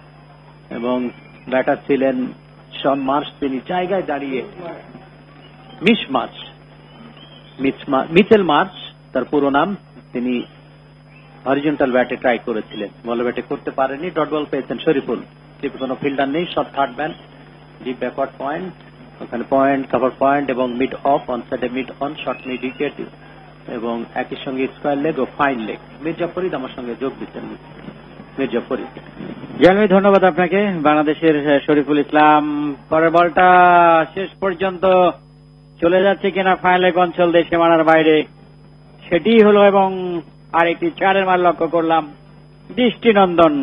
এবং ব্যাটার ছিলেন শন মার্শ, তিনি জায়গায় দাঁড়িয়ে মিশ মার্শ, মিচেল মার্শ তার পুরো নাম, তিনি হরিজন্টাল ব্যাটে ট্রাই করেছিলেন, বল ব্যাটে করতে পারেননি, ডট বল পেয়েছেন শরীফুল। টিপে কোনো ফিল্ডার নেই, সব third man, deep backward point, ওখানে পয়েন্ট, কভার পয়েন্ট এবং মিড অফ, অন সাইডে mid on, short mid wicket এবং একই সঙ্গে স্কোয়ার লেগ ও ফাইন লেগ। মির্জা ফরিদ আমার সঙ্গে যোগ দিচ্ছেন। মির্জা ফরিদ, জানবি ধন্যবাদ আপনাকে। বাংলাদেশের শরীফুল ইসলাম, পরের বলটা শেষ পর্যন্ত চলে যাচ্ছে কিনা ফাইন লেগ অঞ্চল দিয়ে সীমানার বাইরে, সেটি হলো, এবং আরেকটি চারের মার লক্ষ্য করলাম, দৃষ্টিনন্দন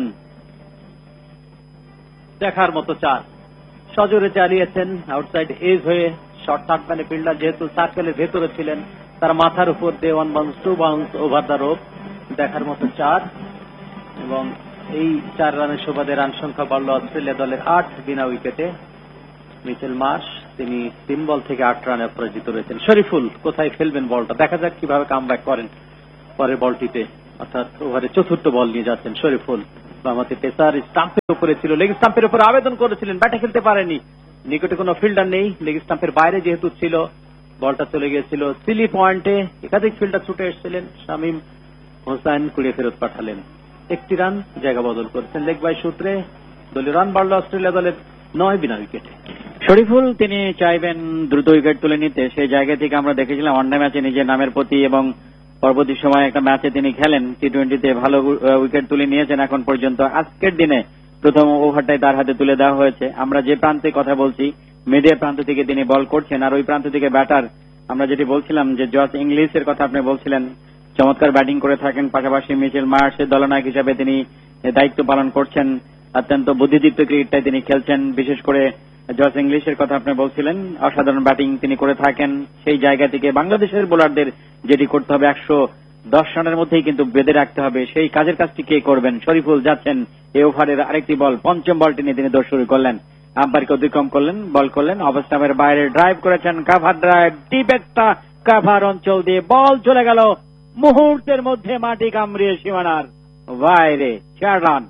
দেখার মতো চার সজোরে চালিয়েছেন আউটসাইড এজ হয়ে। শর্ট থার্ড ম্যানে ফিল্ডার যেহেতু সার্কেলের ভেতরে ছিলেন, তার মাথার উপর দিয়ে one bounce two bounce over the rope, দেখার মতো চার। এবং এই চার রানের সুবাদে রান সংখ্যা বাড়ল অস্ট্রেলিয়া দলের আট বিনা উইকেটে। মিচেল মার্শ তিনি তিন বল থেকে আট রানে অপরাজিত রয়েছেন। শরীফুল কোথায় ফেলবেন বলটা, দেখা যাক কিভাবে কামব্যাক করেন পরের বলটিতে। অর্থাৎ ওভারে চতুর্থ বল নিয়ে যাচ্ছেন শরীফুল। বামাতে পেসার স্টাম্পের উপরে ছিল, লেগ স্টাম্পের উপরে আবেদন করেছিলেন, ব্যাটে খেলতে পারেনি, নিকটে কোনো ফিল্ডার নেই, লেগ স্টাম্পের বাইরে যেহেতু ছিল বলটা চলে গিয়েছিল সিলি পয়েন্টে। একাধিক ফিল্ডার ছুটে এসেছিলেন, শামীম হোসেন কুড়িয়ে ফেরত পাঠালেন। একটি রান জায়গা বদল করেছেন লেগ বাই সূত্রে। দলীয় রান বাড়ল অস্ট্রেলিয়া দলের নয় বিনা উইকেটে। শরীফুল তিনি চাইবেন দ্রুত উইকেট তুলে নিতে, সেই জায়গা থেকে আমরা দেখেছিলাম ওয়ানডে ম্যাচে নিজের নামের প্রতি এবং পরবর্তী সময় একটা ম্যাচে তিনি খেলেন, টি টোয়েন্টিতে ভালো উইকেট তুলে নিয়েছেন এখন পর্যন্ত। আজকের দিনে প্রথম ওভারটাই তার হাতে তুলে দেওয়া হয়েছে। আমরা যে প্রান্তে কথা বলছি মিডিয়া প্রান্ত থেকে তিনি বল করছেন, আর ওই প্রান্ত থেকে ব্যাটার আমরা যেটি বলছিলাম যে জস ইংলিশের কথা আপনি বলছিলেন, চমৎকার ব্যাটিং করে থাকেন, পাশাপাশি মিচেল মার্শের দলনায়ক হিসেবে তিনি দায়িত্ব পালন করছেন, অত্যন্ত বুদ্ধিদীপ্ত ক্রিকেটটাই তিনি খেলছেন। বিশেষ করে জস ইংলিশের কথা আপনি বলছিলেন, অসাধারণ ব্যাটিং তিনি করে থাকেন। সেই জায়গা থেকে বাংলাদেশের বোলারদের যেটি করতে হবে একশো দশ রানের মধ্যেই কিন্তু বেঁধে রাখতে হবে, সেই কাজের কাজটি কে করবেন? শরীফুল যাচ্ছেন এই ওভারের আরেকটি বল, পঞ্চম বলটি নিয়ে তিনি দৌড় শুরু করলেন, আম্পায়ারকে অতিক্রম করলেন, বল করলেন অফ স্টাম্পের বাইরে, ড্রাইভ করেছেন, কাভার ড্রাইভ, ডিপ একটা কাভার অঞ্চল দিয়ে বল চলে গেল মুহূর্তের মধ্যে মাটি কামড়িয়ে সীমানার বাইরে, চার রান।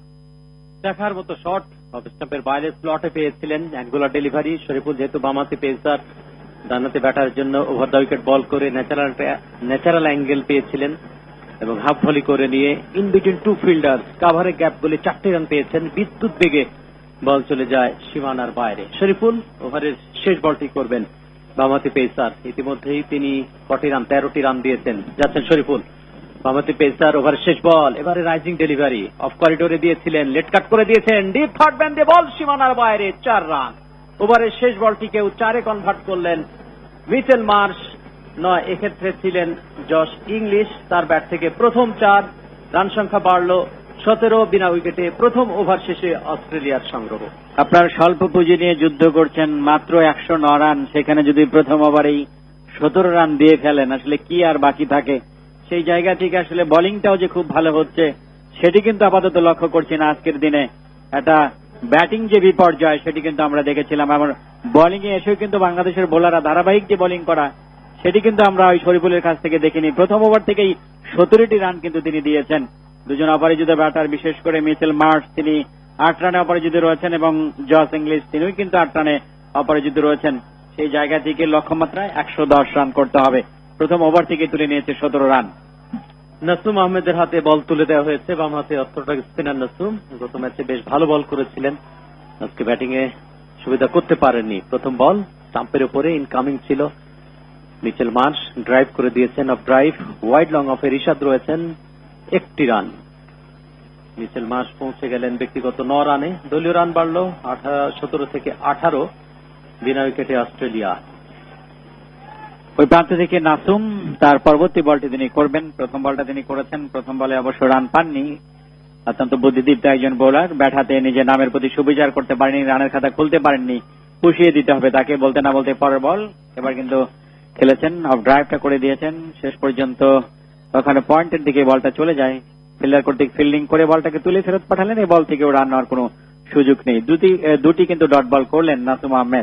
দেখার মতো শট, অফ স্টাম্পের বাইরে স্লটে পেয়েছিলেন, অ্যাঙ্গুলার ডেলিভারি। শরীফুল যেহেতু বামাতে পেসার, ডানাতে ব্যাটার জন্য ওভার দ্য উইকেট বল করে ন্যাচারাল ন্যাচারাল অ্যাঙ্গেল পেয়েছিলেন এবং হাফ ভলি করে নিয়ে in between two fielder কাভারে gap বলে চারটি রান পেয়েছেন। বিদ্যুৎ বেগে বল চলে যায় সীমানার বাইরে। শরীফুল ওভারের শেষ বলটি করবেন বামাতে পেসার। ইতিমধ্যেই তিনি কটি রান, তেরোটি রান দিয়েছেন। যাচ্ছেন শরীফুল, বামাতে পেসার, ওভারের শেষ বল, এবারে রাইজিং ডেলিভারি, অফ করিডোরে দিয়েছিলেন, লেট কাট করে দিয়েছেন, ডিপ থার্ড ব্যান দিয়ে বল সীমানার বাইরে, চার রান। ওভারের শেষ বলটিকেও চারে কনভার্ট করলেন মিচেল মার্শ। নয়, এক্ষেত্রে ছিলেন জশ ইংলিশ, তার ব্যাট থেকে প্রথম চার, রান সংখ্যা বাড়ল সতেরো বিনা উইকেটে। প্রথম ওভার শেষে অস্ট্রেলিয়ার সংগ্রহ। আপনার স্বল্প পুঁজি নিয়ে যুদ্ধ করছেন, মাত্র একশো ন রান, সেখানে যদি প্রথম ওভারেই সতেরো রান দিয়ে ফেলেন আসলে কি আর বাকি থাকে? সেই জায়গা থেকে আসলে বোলিংটাও যে খুব ভালো হচ্ছে সেটি কিন্তু আপাতত লক্ষ্য করছি না আজকের দিনে। একটা ব্যাটিং যে বিপর্যয় সেটি কিন্তু আমরা দেখেছিলাম, আমার বোলিং এ এসেও কিন্তু বাংলাদেশের বোলাররা ধারাবাহিক যে বোলিং করা সেটি কিন্তু আমরা ওই শরীফুলের কাছ থেকে দেখিনি। প্রথম ওভার থেকেই সতেরোটি রান কিন্তু তিনি দিয়েছেন। দুজন অপরাজিত ব্যাটার, বিশেষ করে মিচেল মার্শ তিনি আট রানে অপরাজিত রয়েছেন এবং জস ইংলিশ তিনিও কিন্তু আট রানে অপরাজিত রয়েছেন। সেই জায়গা থেকে লক্ষ্যমাত্রায় একশো দশ রান করতে হবে। প্রথম ওভার থেকে তুলে নিয়েছে সতেরো রান। নাসুম আহমেদের হাতে বল তুলে দেওয়া হয়েছে, বাম হাতে অর্থোডক্স স্পিনার নাসুম। গত ম্যাচে বেশ ভালো বল করেছিলেন, আজকে ব্যাটিং এ সুবিধা করতে পারেননি। প্রথম বল স্টাম্পের উপরে, ইনকামিং ছিল মিচেল মার্শ, ড্রাইভ করে দিয়েছেন, of drive, wide long অফে Rishad রয়েছেন, একটি রান। মিচেল মার্শ পৌঁছে গেলেন ব্যক্তিগত ন রানে। দলীয় রান বাড়ল সতেরো থেকে আঠারো বিনা উইকেটে অস্ট্রেলিয়া। ওই প্রান্ত থেকে নাসুম তার পরবর্তী বলটি তিনি করবেন। প্রথম বলটা তিনি করেছেন, প্রথম বলে অবশ্য রান পাননি। অত্যন্ত বুদ্ধিদীপ্ত একজন বোলার, ব্যাট হাতে নিজের নামের প্রতি সুবিচার করতে পারেনি, রানের খাতা খুলতে পারেননি, পুষিয়ে দিতে হবে তাকে, বলতে না বলতে পরের বল। এবার কিন্তু খেলেছেন, অফ ড্রাইভটা করে দিয়েছেন, শেষ পর্যন্ত ওখানে পয়েন্টের দিকে বলটা চলে যায়। ফিল্ডার কর্তৃক ফিল্ডিং করে বলটাকে তুলে ফেরত পাঠালেন, এই বল থেকেও রান নেওয়ার কোনো সুযোগ নেই। দুটি দুটি কিন্তু ডট বল করলেন নাসুম আহমেদ।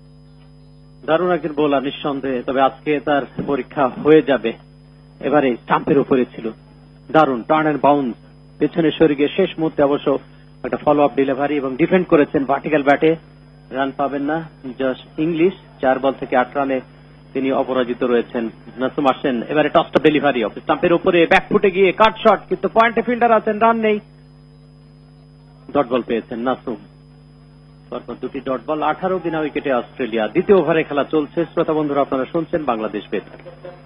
দারুণ একজন বোলার নিঃসন্দেহে, তবে আজকে তার পরীক্ষা হয়ে যাবে। এবারে স্টাম্পের উপরে ছিল, দারুণ টার্ন এন্ড বাউন্স, পেছনে সরে গিয়ে শেষ মুহূর্তে অবশ্য একটা ফলো আপ ডেলিভারি এবং ডিফেন্ড করেছেন ভার্টিক্যাল ব্যাটে। রান পাবেন না জশ ইংলিশ, চার বল থেকে আট রানে তিনি অপরাজিত রয়েছেন। নাসুম আসেন, এবারে টসটা ডেলিভারি, অফ স্টাম্পের উপরে ব্যাকফুটে গিয়ে কাট শট, কিন্তু পয়েন্টে ফিল্ডার আছেন, রান নেই, ডট বল পেয়েছেন নাসুম। পরপর দুটি ডট বল, আঠারো বিনা উইকেটে অস্ট্রেলিয়া। দ্বিতীয় ওভারে খেলা চলছে, শ্রোতা বন্ধুরা আপনারা শুনছেন বাংলাদেশ বেতার।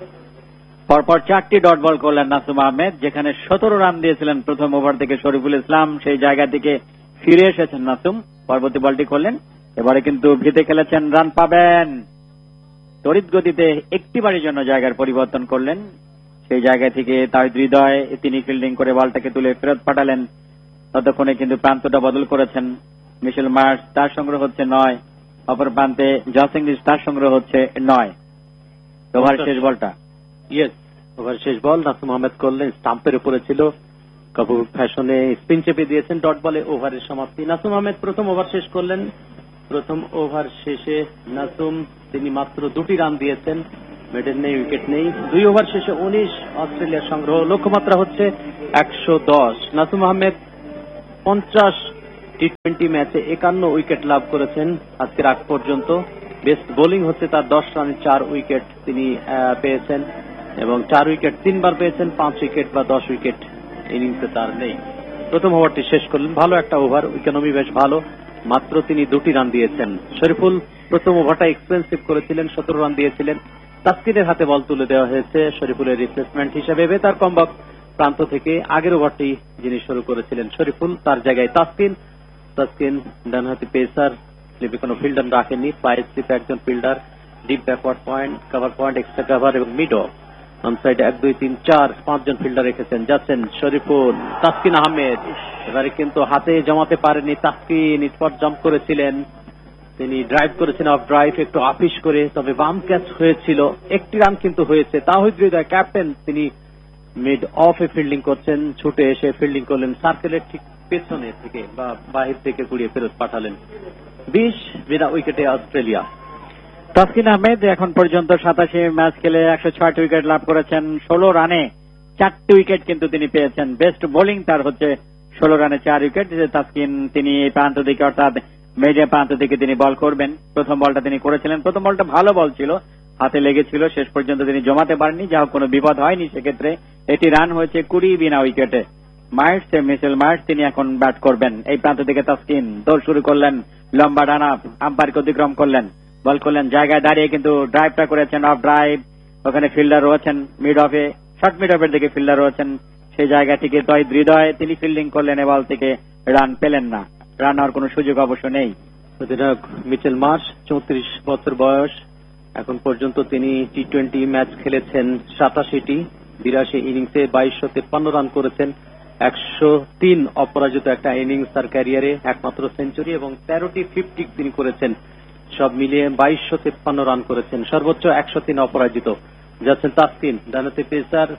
পরপর চারটি ডট বল করলেন নাসুম আহমেদ, যেখানে সতেরো রান দিয়েছিলেন প্রথম ওভার থেকে শরীফুল ইসলাম। সেই জায়গা থেকে ফিরে এসেছেন নাসুম, পরবর্তী বলটি করলেন। এবারে কিন্তু ভিতে খেলেছেন, রান পাবেন, তড়িৎ গতিতে একটি বারের জন্য জায়গার পরিবর্তন করলেন। সেই জায়গা থেকে তার হৃদয় তিনি ফিল্ডিং করে বলটাকে তুলে ফেরত পাঠালেন। ততক্ষণে কিন্তু প্রান্তটা বদল করেছেন। মিচেল মার্শ, তার সংগ্রহ হচ্ছে নয়, অপর প্রান্তে জস ইংলিশ, তার সংগ্রহ হচ্ছে নয়। ওভার শেষ বলটা, ইয়েস, ওভার শেষ বল নাসুম আহমেদ করলেন, স্টাম্পের উপরে ছিল, কাপুর ফ্যাশনে স্পিন চেপে দিয়েছেন, ডট বলে ওভারের সমাপ্তি। নাসুম আহমেদ প্রথম ওভার শেষ করলেন। প্রথম ওভার শেষে নাসুম তিনি মাত্র দুটি রান দিয়েছেন, মিডল নেই, উইকেট নেই। দুই ওভার শেষে উনিশ অস্ট্রেলিয়ার সংগ্রহ। লক্ষ্যমাত্রা হচ্ছে একশো দশ। নাসুম আহমেদ পঞ্চাশ টি টোয়েন্টি ম্যাচে একান্ন উইকেট লাভ করেছেন আজকের আগ পর্যন্ত। বেস্ট বোলিং হচ্ছে তার, দশ রানে চার উইকেট তিনি পেয়েছেন এবং চার উইকেট তিনবার পেয়েছেন। পাঁচ উইকেট বা দশ উইকেট ইনিংসে তার নেই। প্রথম ওভারটি শেষ করলেন, ভালো একটা ওভার, ইকোনমি বেশ ভালো, মাত্র তিনি দুটি রান দিয়েছেন। শরীফুল প্রথম ওভারটা এক্সপেন্সিভ করেছিলেন, সতেরো রান দিয়েছিলেন। তাসকিনের হাতে বল তুলে দেওয়া হয়েছে শরীফুলের রিপ্লেসমেন্ট হিসেবে। বেতার কম্বক প্রান্ত থেকে আগের ওভারটি যিনি শুরু করেছিলেন শরীফুল, তার জায়গায় তাসকিন। তাসকিন ডানহাতি পেসার, স্লিপে কোনো ফিল্ডার রাখেননি, ফাইভ স্লিপে একজন fielder, deep backward point, cover point, extra cover এবং মিড অফ। অনসাইড এক দুই তিন চার পাঁচজন ফিল্ডার রেখেছেন। যাচ্ছেন শরীফুল, তাসকিন আহমেদ এবারে কিন্তু হাতে জমাতে পারেননি। তাসকিন স্পট জাম্প করেছিলেন, তিনি ড্রাইভ করেছেন অফ ড্রাইভ একটু আপিস করে, তবে বাম ক্যাচ হয়েছিল, একটি রান কিন্তু হয়েছে। তাহিদ হৃদয় ক্যাপ্টেন, তিনি মিড অফে ফিল্ডিং করছেন, ছুটে এসে ফিল্ডিং করলেন সার্কেলের ঠিক পেছনে থেকে বা বাহির থেকে কুড়িয়ে ফেরত পাঠালেন। বিশ বিনা উইকেটে অস্ট্রেলিয়া। তাসকিন আহমেদ এখন পর্যন্ত সাতাশি ম্যাচ খেলে একশো ছয়টি উইকেট লাভ করেছেন। ষোলো রানে চারটি উইকেট কিন্তু তিনি পেয়েছেন। বেস্ট বোলিং তার হচ্ছে ষোলো রানে চার উইকেট। তাসকিন তিনি এই প্রান্ত দিকে অর্থাৎ মিডিয়া প্রান্ত দিকে তিনি বল করবেন। প্রথম বলটা তিনি করেছিলেন, প্রথম বলটা ভালো বল ছিল, হাতে লেগেছিল, শেষ পর্যন্ত তিনি জমাতে পারেননি, যা হোক কোনো বিপদ হয়নি সেক্ষেত্রে। এটি রান হয়েছে কুড়ি বিনা উইকেটে। মার্টস মিচেল মার্টস তিনি এখন ব্যাট করবেন। এই প্রান্ত থেকে তাসকিন দৌড় শুরু করলেন, লম্বা ডান আপ, আম্পায়ারকে অতিক্রম করলেন, বল করলেন, জায়গায় দাঁড়িয়ে কিন্তু ড্রাইভটা করেছেন অফ ড্রাইভ। ওখানে ফিল্ডার রয়েছেন মিড অফে, শর্ট মিড অফের দিকে ফিল্ডার রয়েছেন, সেই জায়গা থেকে তহিদ হৃদয় তিনি ফিল্ডিং করলেন, এ বল থেকে রান পেলেন না, রান হওয়ার কোন সুযোগ অবশ্য নেই। অধিনায়ক মিচেল মার্শ, চৌত্রিশ বছর বয়স, এখন পর্যন্ত তিনি টি টোয়েন্টি ম্যাচ খেলেছেন সাতাশিটি, বিরাশি ইনিংসে বাইশশো তেপ্পান্ন রান করেছেন, একশো তিন অপরাজিত একটা ইনিংস তার ক্যারিয়ারে, একমাত্র সেঞ্চুরি এবং তেরোটি ফিফটি তিনি করেছেন, সব মিলিয়ে বাইশশো তেপ্পান্ন রান করেছেন, সর্বোচ্চ একশো তিন অপরাজিত। যাচ্ছেন তাসকিন, ডানহাতি পেসার,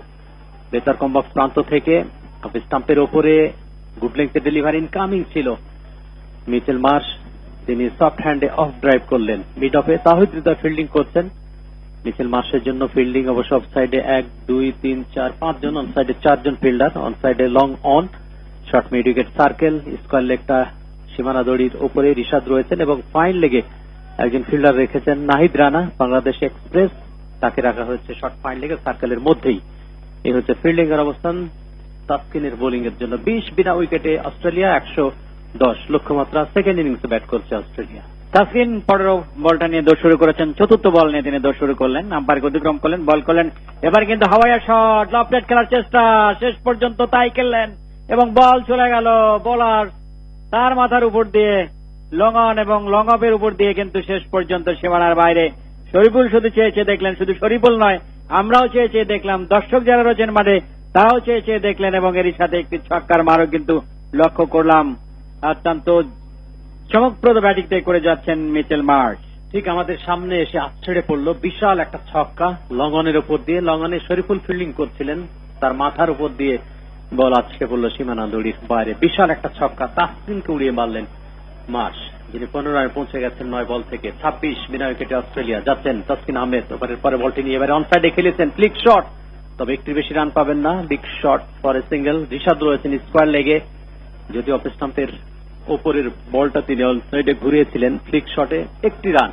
বেতার কম্বক্স প্রান্ত থেকে স্টাম্পের ওপরে গুড লেংথে ডেলিভারি ইনকামিং ছিল। মিচেল মার্শ তিনি সফট হ্যান্ডে অফ ড্রাইভ করলেন মিড অফে। তাহিদ হৃদয় ফিল্ডিং করছেন। মিচেল মার্শের জন্য ফিল্ডিং অবশ্য অফ সাইডে এক দুই তিন চার পাঁচজন, অন সাইডে চারজন ফিল্ডার, অন সাইডে long on, short mid wicket circle, square লেগটা সীমানা দড়ির ওপরে রিশাদ রয়েছেন এবং ফাইন লেগে একজন ফিল্ডার রেখেছেন নাহিদ রানা, বাংলাদেশ এক্সপ্রেস, তাকে রাখা হয়েছে শর্ট ফাইন লেগে সার্কেলের মধ্যেই। এই হচ্ছে ফিল্ডিং এর অবস্থান তাসকিনের বোলিং এর জন্য। বিশ বিনা উইকেটে অস্ট্রেলিয়া, একশো দশ লক্ষ্যমাত্রা। সেকেন্ড ইনিংসে ব্যাট করছে অস্ট্রেলিয়া। তাসকিন পরের বলটা নিয়ে দৌড় শুরু করেছেন, চতুর্থ বল নিয়ে তিনি দৌড় শুরু করলেন, আম্পায়ারকে অতিক্রম করলেন, বল করলেন, এবার কিন্তু হাওয়াইয়া শট, লফটেড খেলার চেষ্টা, শেষ পর্যন্ত তাই খেললেন এবং বল চলে গেল বোলার তার মাথার উপর দিয়ে, লং অন এবং লং অফের উপর দিয়ে কিন্তু শেষ পর্যন্ত সীমানার বাইরে। শরীফুল শুধু চেয়ে চেয়ে দেখলেন, শুধু শরীফুল নয় আমরাও চেয়ে চেয়ে দেখলাম, দর্শক যারা রয়েছেন মাঠে তারাও চেয়ে চেয়ে দেখলেন এবং এরই সাথে একটি ছক্কার মারও কিন্তু লক্ষ্য করলাম। অত্যন্ত চমকপ্রদ ব্যাটিং করে যাচ্ছেন মিচেল মার্শ। ঠিক আমাদের সামনে এসে আছড়ে পড়ল বিশাল একটা ছক্কা লঙ্গনের উপর দিয়ে। লঙ্গনে শরীফুল ফিল্ডিং করছিলেন, তার মাথার উপর দিয়ে বল আছড়ে পড়ল সীমানা দড়ির বাইরে। বিশাল একটা ছক্কা, তাসকিনকে উড়িয়ে মারলেন মার্শ, যিনি পনেরো রানে পৌঁছে গেছেন নয় বল থেকে। ছাব্বিশ বিনা উইকেটে অস্ট্রেলিয়া। যাচ্ছেন তাসকিন আহমেদ, ওভারের পরে বলটি নিয়ে এবারে অনসাইডে খেলেছেন, ফ্লিক শট, তবে একটু বেশি রান পাবেন না। বিগ শট পরে সিঙ্গেল, রিশাদ রয়েছেন স্কোয়ার লেগে, যদি অফ স্টাম্পের ওপরের বলটা তিনি অনসাইডে ঘুরিয়েছিলেন, ফ্লিক শটে একটি রান।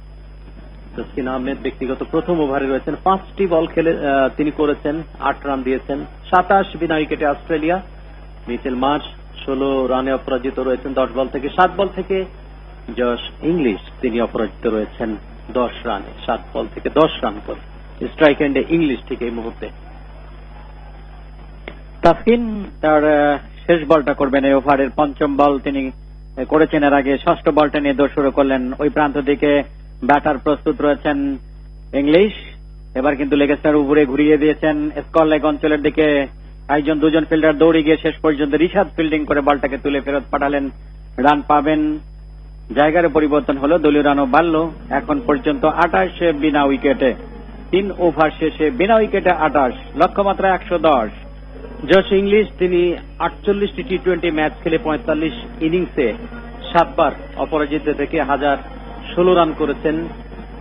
তাসকিন আহমেদ ব্যক্তিগত প্রথম ওভারে রয়েছেন, পাঁচটি বল খেলে তিনি করেছেন, আট রান দিয়েছেন। সাতাশ বিনা উইকেটে অস্ট্রেলিয়া। মিচেল মার্শ ষোলো রানে অপরাজিত রয়েছেন দশ বল থেকে। সাত বল থেকে জশ ইংলিশ তিনি অপরাজিত রয়েছেন দশ রানে, সাত বল থেকে দশ রান করে। স্ট্রাইক এন্ডে ইংলিশ ঠিক এই মুহূর্তে। তাসকিন তার শেষ বলটা করবেন এই ওভারের, পঞ্চম বল তিনি করেছেন এর আগে। ষষ্ঠ বলটা নিয়ে দৌড় শুরু করলেন, ওই প্রান্ত দিকে ব্যাটার প্রস্তুত রয়েছেন ইংলিশ, এবার কিন্তু লেগেস্টার উপরে ঘুরিয়ে দিয়েছেন স্কোয়ার লেগ অঞ্চলের দিকে। একজন দুজন ফিল্ডার দৌড়ে গিয়ে শেষ পর্যন্ত রিশাদ ফিল্ডিং করে বলটাকে তুলে ফেরত পাঠালেন। রান পাবেন, জায়গার পরিবর্তন হলো, দলীয় রানও বাড়ল। এখন পর্যন্ত আঠাশ বিনা উইকেটে, তিন ওভার শেষে বিনা উইকেটে আঠাশ, লক্ষ্যমাত্রা একশো দশ। জশ ইংলিশ তিনি আটচল্লিশটি টি টোয়েন্টি ম্যাচ খেলে পঁয়তাল্লিশ ইনিংসে সাতবার অপরাজিত থেকে হাজার ষোলো রান করেছেন,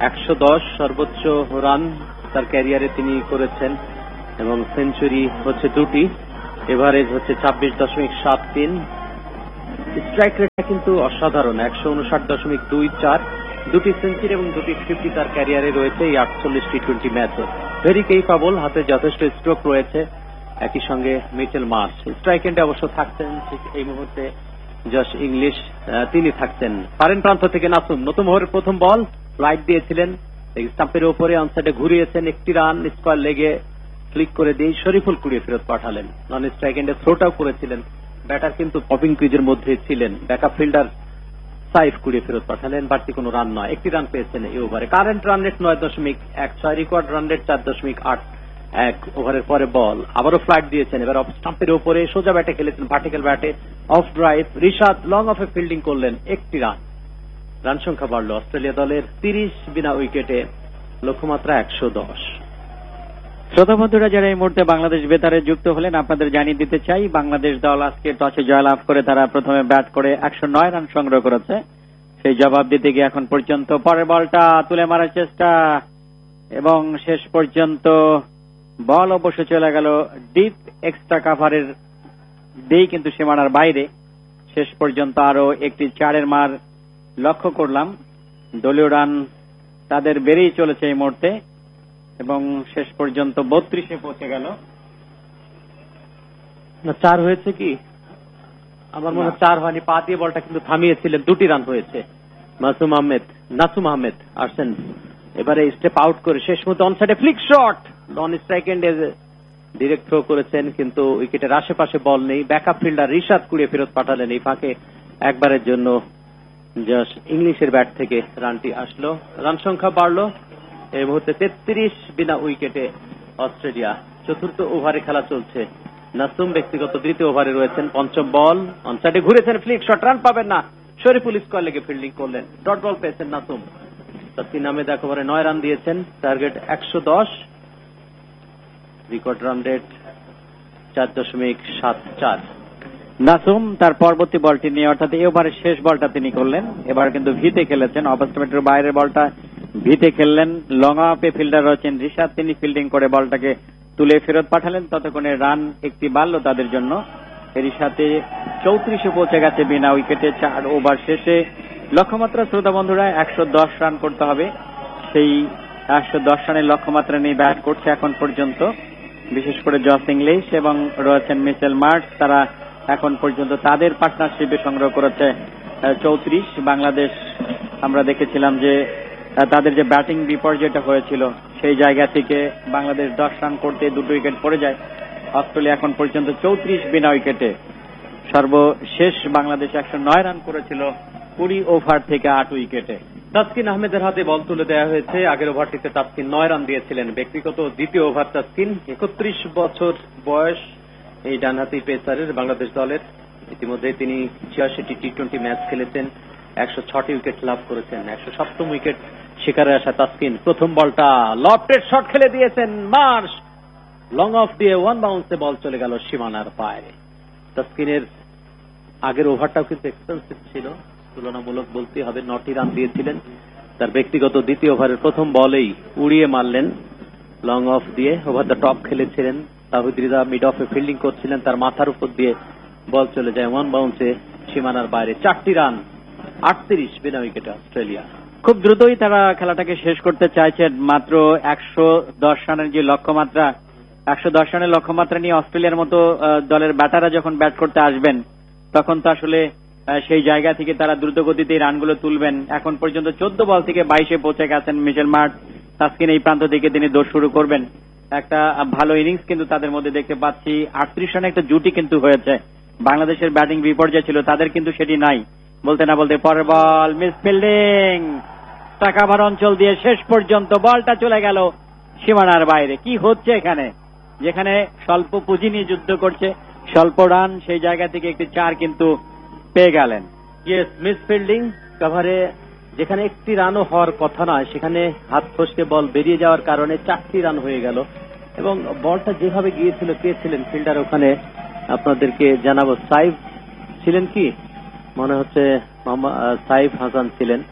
একশো দশ সর্বোচ্চ রান তার ক্যারিয়ারে তিনি করেছেন এবং সেঞ্চুরি হচ্ছে দুটি, এভারেজ হচ্ছে ছাব্বিশ দশমিক সাত তিন। স্ট্রাইক রেটটা কিন্তু অসাধারণ, একশো উনষাট দশমিক দুই চার। দুটি সেঞ্চুরি এবং দুটি ফিফটি তার ক্যারিয়ারে রয়েছে এই আটচল্লিশ টি টোয়েন্টি ম্যাচে। ভেরি কেপাবল, হাতে যথেষ্ট স্ট্রোক রয়েছে। একই সঙ্গে মিচেল মার্শ স্ট্রাইক এন্ডে অবশ্য থাকছেন ঠিক এই মুহূর্তে। জশ ইংলিশ তিনি থাকছেন। পারেন প্রান্ত থেকে নাসুম নতুন ওভারের প্রথম বল রাইট দিয়েছিলেন, স্টাম্পের উপরে অনসাইডে ঘুরিয়েছেন, একটি রান স্কোয়ার লেগে ক্লিক করে দিয়ে শরীফুল কুড়িয়ে ফেরত পাঠালেন। নন স্ট্রাইক এন্ডে থ্রোটাও করেছিলেন, ব্যাটার কিন্তু পপিং ক্রিজের মধ্যে ছিলেন। ব্যাকআপ ফিল্ডার সাইফ কুড়িয়ে ফেরত পাঠালেন, বাড়তি কোনো রান নয়, একটি রান পেয়েছেন এই ওভারে। কারেন্ট রান রেট নয় দশমিক এক ছয়, রেকর্ড রান রেট চার দশমিক আট এক। ওভারের পরে বল আবারও ফ্লাইট দিয়েছেন, এবার অফ স্টাম্পের উপরে সোজা ব্যাটে খেলেছেন, ভার্টিক্যাল ব্যাটে of drive. Rishad long অফে fielding করলেন, একটি রান। রান সংখ্যা বাড়ল অস্ট্রেলিয়া দলের তিরিশ, বিনা উইকেটে লক্ষ্যমাত্রা একশো দশ। শ্রোতা বন্ধুরা, যারা এই মুহূর্তে বাংলাদেশ বেতারে যুক্ত হলেন, আপনাদের জানিয়ে দিতে চাই বাংলাদেশ দল আজকে টসে জয়লাভ করে তারা প্রথমে ব্যাট করে একশো নয় রান সংগ্রহ করেছে। সেই জবাব দিতে গিয়ে এখন পর্যন্ত পরের বলটা তুলে মারার চেষ্টা এবং শেষ পর্যন্ত বল অবশ্য চলে গেল ডিপ এক্সট্রা কাভারের দিয়েই কিন্তু সীমানার বাইরে। শেষ পর্যন্ত আরো একটি চারের মার লক্ষ্য করলাম। দলীয় রান তাদের বেড়েই চলেছে এই মুহূর্তে এবং শেষ পর্যন্ত বত্রিশে পৌঁছে গেল। চার হয়েছে কি আমার মনে হয় চার হয়নি, পা দিয়ে বলটা কিন্তু থামিয়েছিলেন, দুটি রান হয়েছে। মাসুম আহমেদ নাসুম আহমেদ আসছেন এবারে স্টেপ আউট করে শেষ মতো অনসাইডে ফ্লিক শট, নন স্ট্রাইক এন্ডে ডিরেক্ট থ্রো করেছেন কিন্তু উইকেটের আশেপাশে বল নেই। ব্যাকআপ ফিল্ডার রিশাদ কুড়িয়ে ফেরত পাঠালেন, এই ফাঁকে একবারের জন্য জাস্ট ইংলিশের ব্যাট থেকে রানটি আসলো। রান সংখ্যা বাড়লো এই মুহূর্তে তেত্রিশ, বিনা উইকেটে অস্ট্রেলিয়া। চতুর্থ ওভারে খেলা চলছে। নাসুম ব্যক্তিগত দ্বিতীয় ওভারে রয়েছেন, পঞ্চম বল অনসাইডে ঘুরেছেন, ফ্লিক শট, রান পাবেন না। শরীফুল স্কোয়ার লেগে ফিল্ডিং করলেন, ডট বল পেয়েছেন নাসুম। তাসকিন আহমেদ এক ওভারে নয় রান দিয়েছেন, টার্গেট একশো দশ, রেকর্ড রান রেট চার দশমিক সাত চার। নাসুম তার পরবর্তী বলটি নিয়ে অর্থাৎ এই ওভারের শেষ বলটা তিনি করলেন। এবার কিন্তু ভিতে খেলেছেন, অফ স্টাম্পের বাইরের বলটা ভিতে খেললেন। লং আপে ফিল্ডার রয়েছেন রিশাদ, তিনি ফিল্ডিং করে বলটাকে তুলে ফেরত পাঠালেন। ততক্ষণে রান একটি বাড়ল তাদের জন্য, এরই সাথে চৌত্রিশে পৌঁছে গেছে বিনা উইকেটে। চার ওভার শেষে লক্ষ্যমাত্রা শ্রোতা বন্ধুরা একশো দশ রান করতে হবে। সেই একশো দশ রানের লক্ষ্যমাত্রা নিয়ে ব্যাট করছে এখন পর্যন্ত বিশেষ করে জস ইংলিশ এবং রয়েছেন মিচেল মার্শ। তারা এখন পর্যন্ত তাদের পার্টনারশিপে সংগ্রহ করেছে চৌত্রিশ। বাংলাদেশ আমরা দেখেছিলাম যে তাদের যে ব্যাটিং বিপর্যয়টা হয়েছিল সেই জায়গা থেকে বাংলাদেশ দশ রান করতে দুটো উইকেট পড়ে যায়। অস্ট্রেলিয়া এখন পর্যন্ত চৌত্রিশ বিনা উইকেটে। সর্বশেষ বাংলাদেশ একশো নয় রান করেছিল কুড়ি ওভার থেকে আট উইকেটে। তাসকিন আহমেদের হাতে বল তুলে দেওয়া হয়েছে। আগের ওভারটিতে তাসকিন নয় রান দিয়েছিলেন। ব্যক্তিগত দ্বিতীয় ওভার তাসকিন, একত্রিশ বছর বয়স এই ডানহাতি পেসারের বাংলাদেশ দলের। ইতিমধ্যে তিনি ছিয়াশিটি টি টোয়েন্টি ম্যাচ খেলেছেন, একশো ছটি উইকেট লাভ করেছেন। একশো সপ্তম উইকেট শিকারে আসা তাসকিন প্রথম বলটা লফটেড শট খেলে দিয়েছেন মার্শ, লং অফ দিয়ে ওয়ান বাউন্সে বল চলে গেল সীমানার বাইরে। তাসকিনের আগের ওভারটাও কিন্তু এক্সপেন্সিভ ছিল তুলনামূলক বলতে হবে, নটি রান দিয়েছিলেন। তার ব্যক্তিগত দ্বিতীয় ওভারের প্রথম বলেই উড়িয়ে মারলেন লং অফ দিয়ে। ওভার দ্য টপ খেলেছিলেন, তাহিদ রিজা মিড অফে ফিল্ডিং করছিলেন, তার মাথার উপর দিয়ে বল চলে যায় ওয়ান বাউন্সে সীমানার বাইরে। চারটি রান, আটত্রিশ বিনা উইকেটে অস্ট্রেলিয়া। খুব দ্রুতই তারা খেলাটাকে শেষ করতে চাইছেন। মাত্র একশো দশ রানের যে লক্ষ্যমাত্রা, একশো দশ রানের লক্ষ্যমাত্রা নিয়ে অস্ট্রেলিয়ার মতো দলের ব্যাটাররা যখন ব্যাট করতে আসবেন তখন তো আসলে সেই জায়গা থেকে তারা দ্রুত গতিতে রানগুলো তুলবেন। এখন পর্যন্ত চোদ্দ বল থেকে বাইশে পৌঁছে গেছেন মিচেল মার্শ। তাসকিন এই প্রান্ত থেকে তিনি দৌড় শুরু করবেন। একটা ভালো ইনিংস কিন্তু তাদের মধ্যে দেখতে পাচ্ছি। আটত্রিশ রানে একটা জুটি কিন্তু হয়েছে। বাংলাদেশের ব্যাটিং বিপর্যয় ছিল, তাদের কিন্তু সেটি নাই। বলতে না বলতে পরের বল মিস ফিল্ডিং, টাকাভার অঞ্চল দিয়ে শেষ পর্যন্ত বলটা চলে গেল সীমানার বাইরে। কি হচ্ছে এখানে? যেখানে স্বল্প পুঁজি নিয়ে যুদ্ধ করছে, স্বল্প রান, সেই জায়গা থেকে একটি চার কিন্তু পেয়ে গেলেন। ইয়েস, মিস ফিল্ডিং কাভারে যেখানে একটি রানও হওয়ার কথা নয় সেখানে হাত ফসকে বল বেরিয়ে যাওয়ার কারণে চারটি রান হয়ে গেল। এবং বলটা যেভাবে গিয়েছিল, কে ছিলেন ফিল্ডার ওখানে আপনাদেরকে জানাবো। সাইফ ছিলেন কি মনে হচ্ছে, সাইফ হাসান ছিলেন।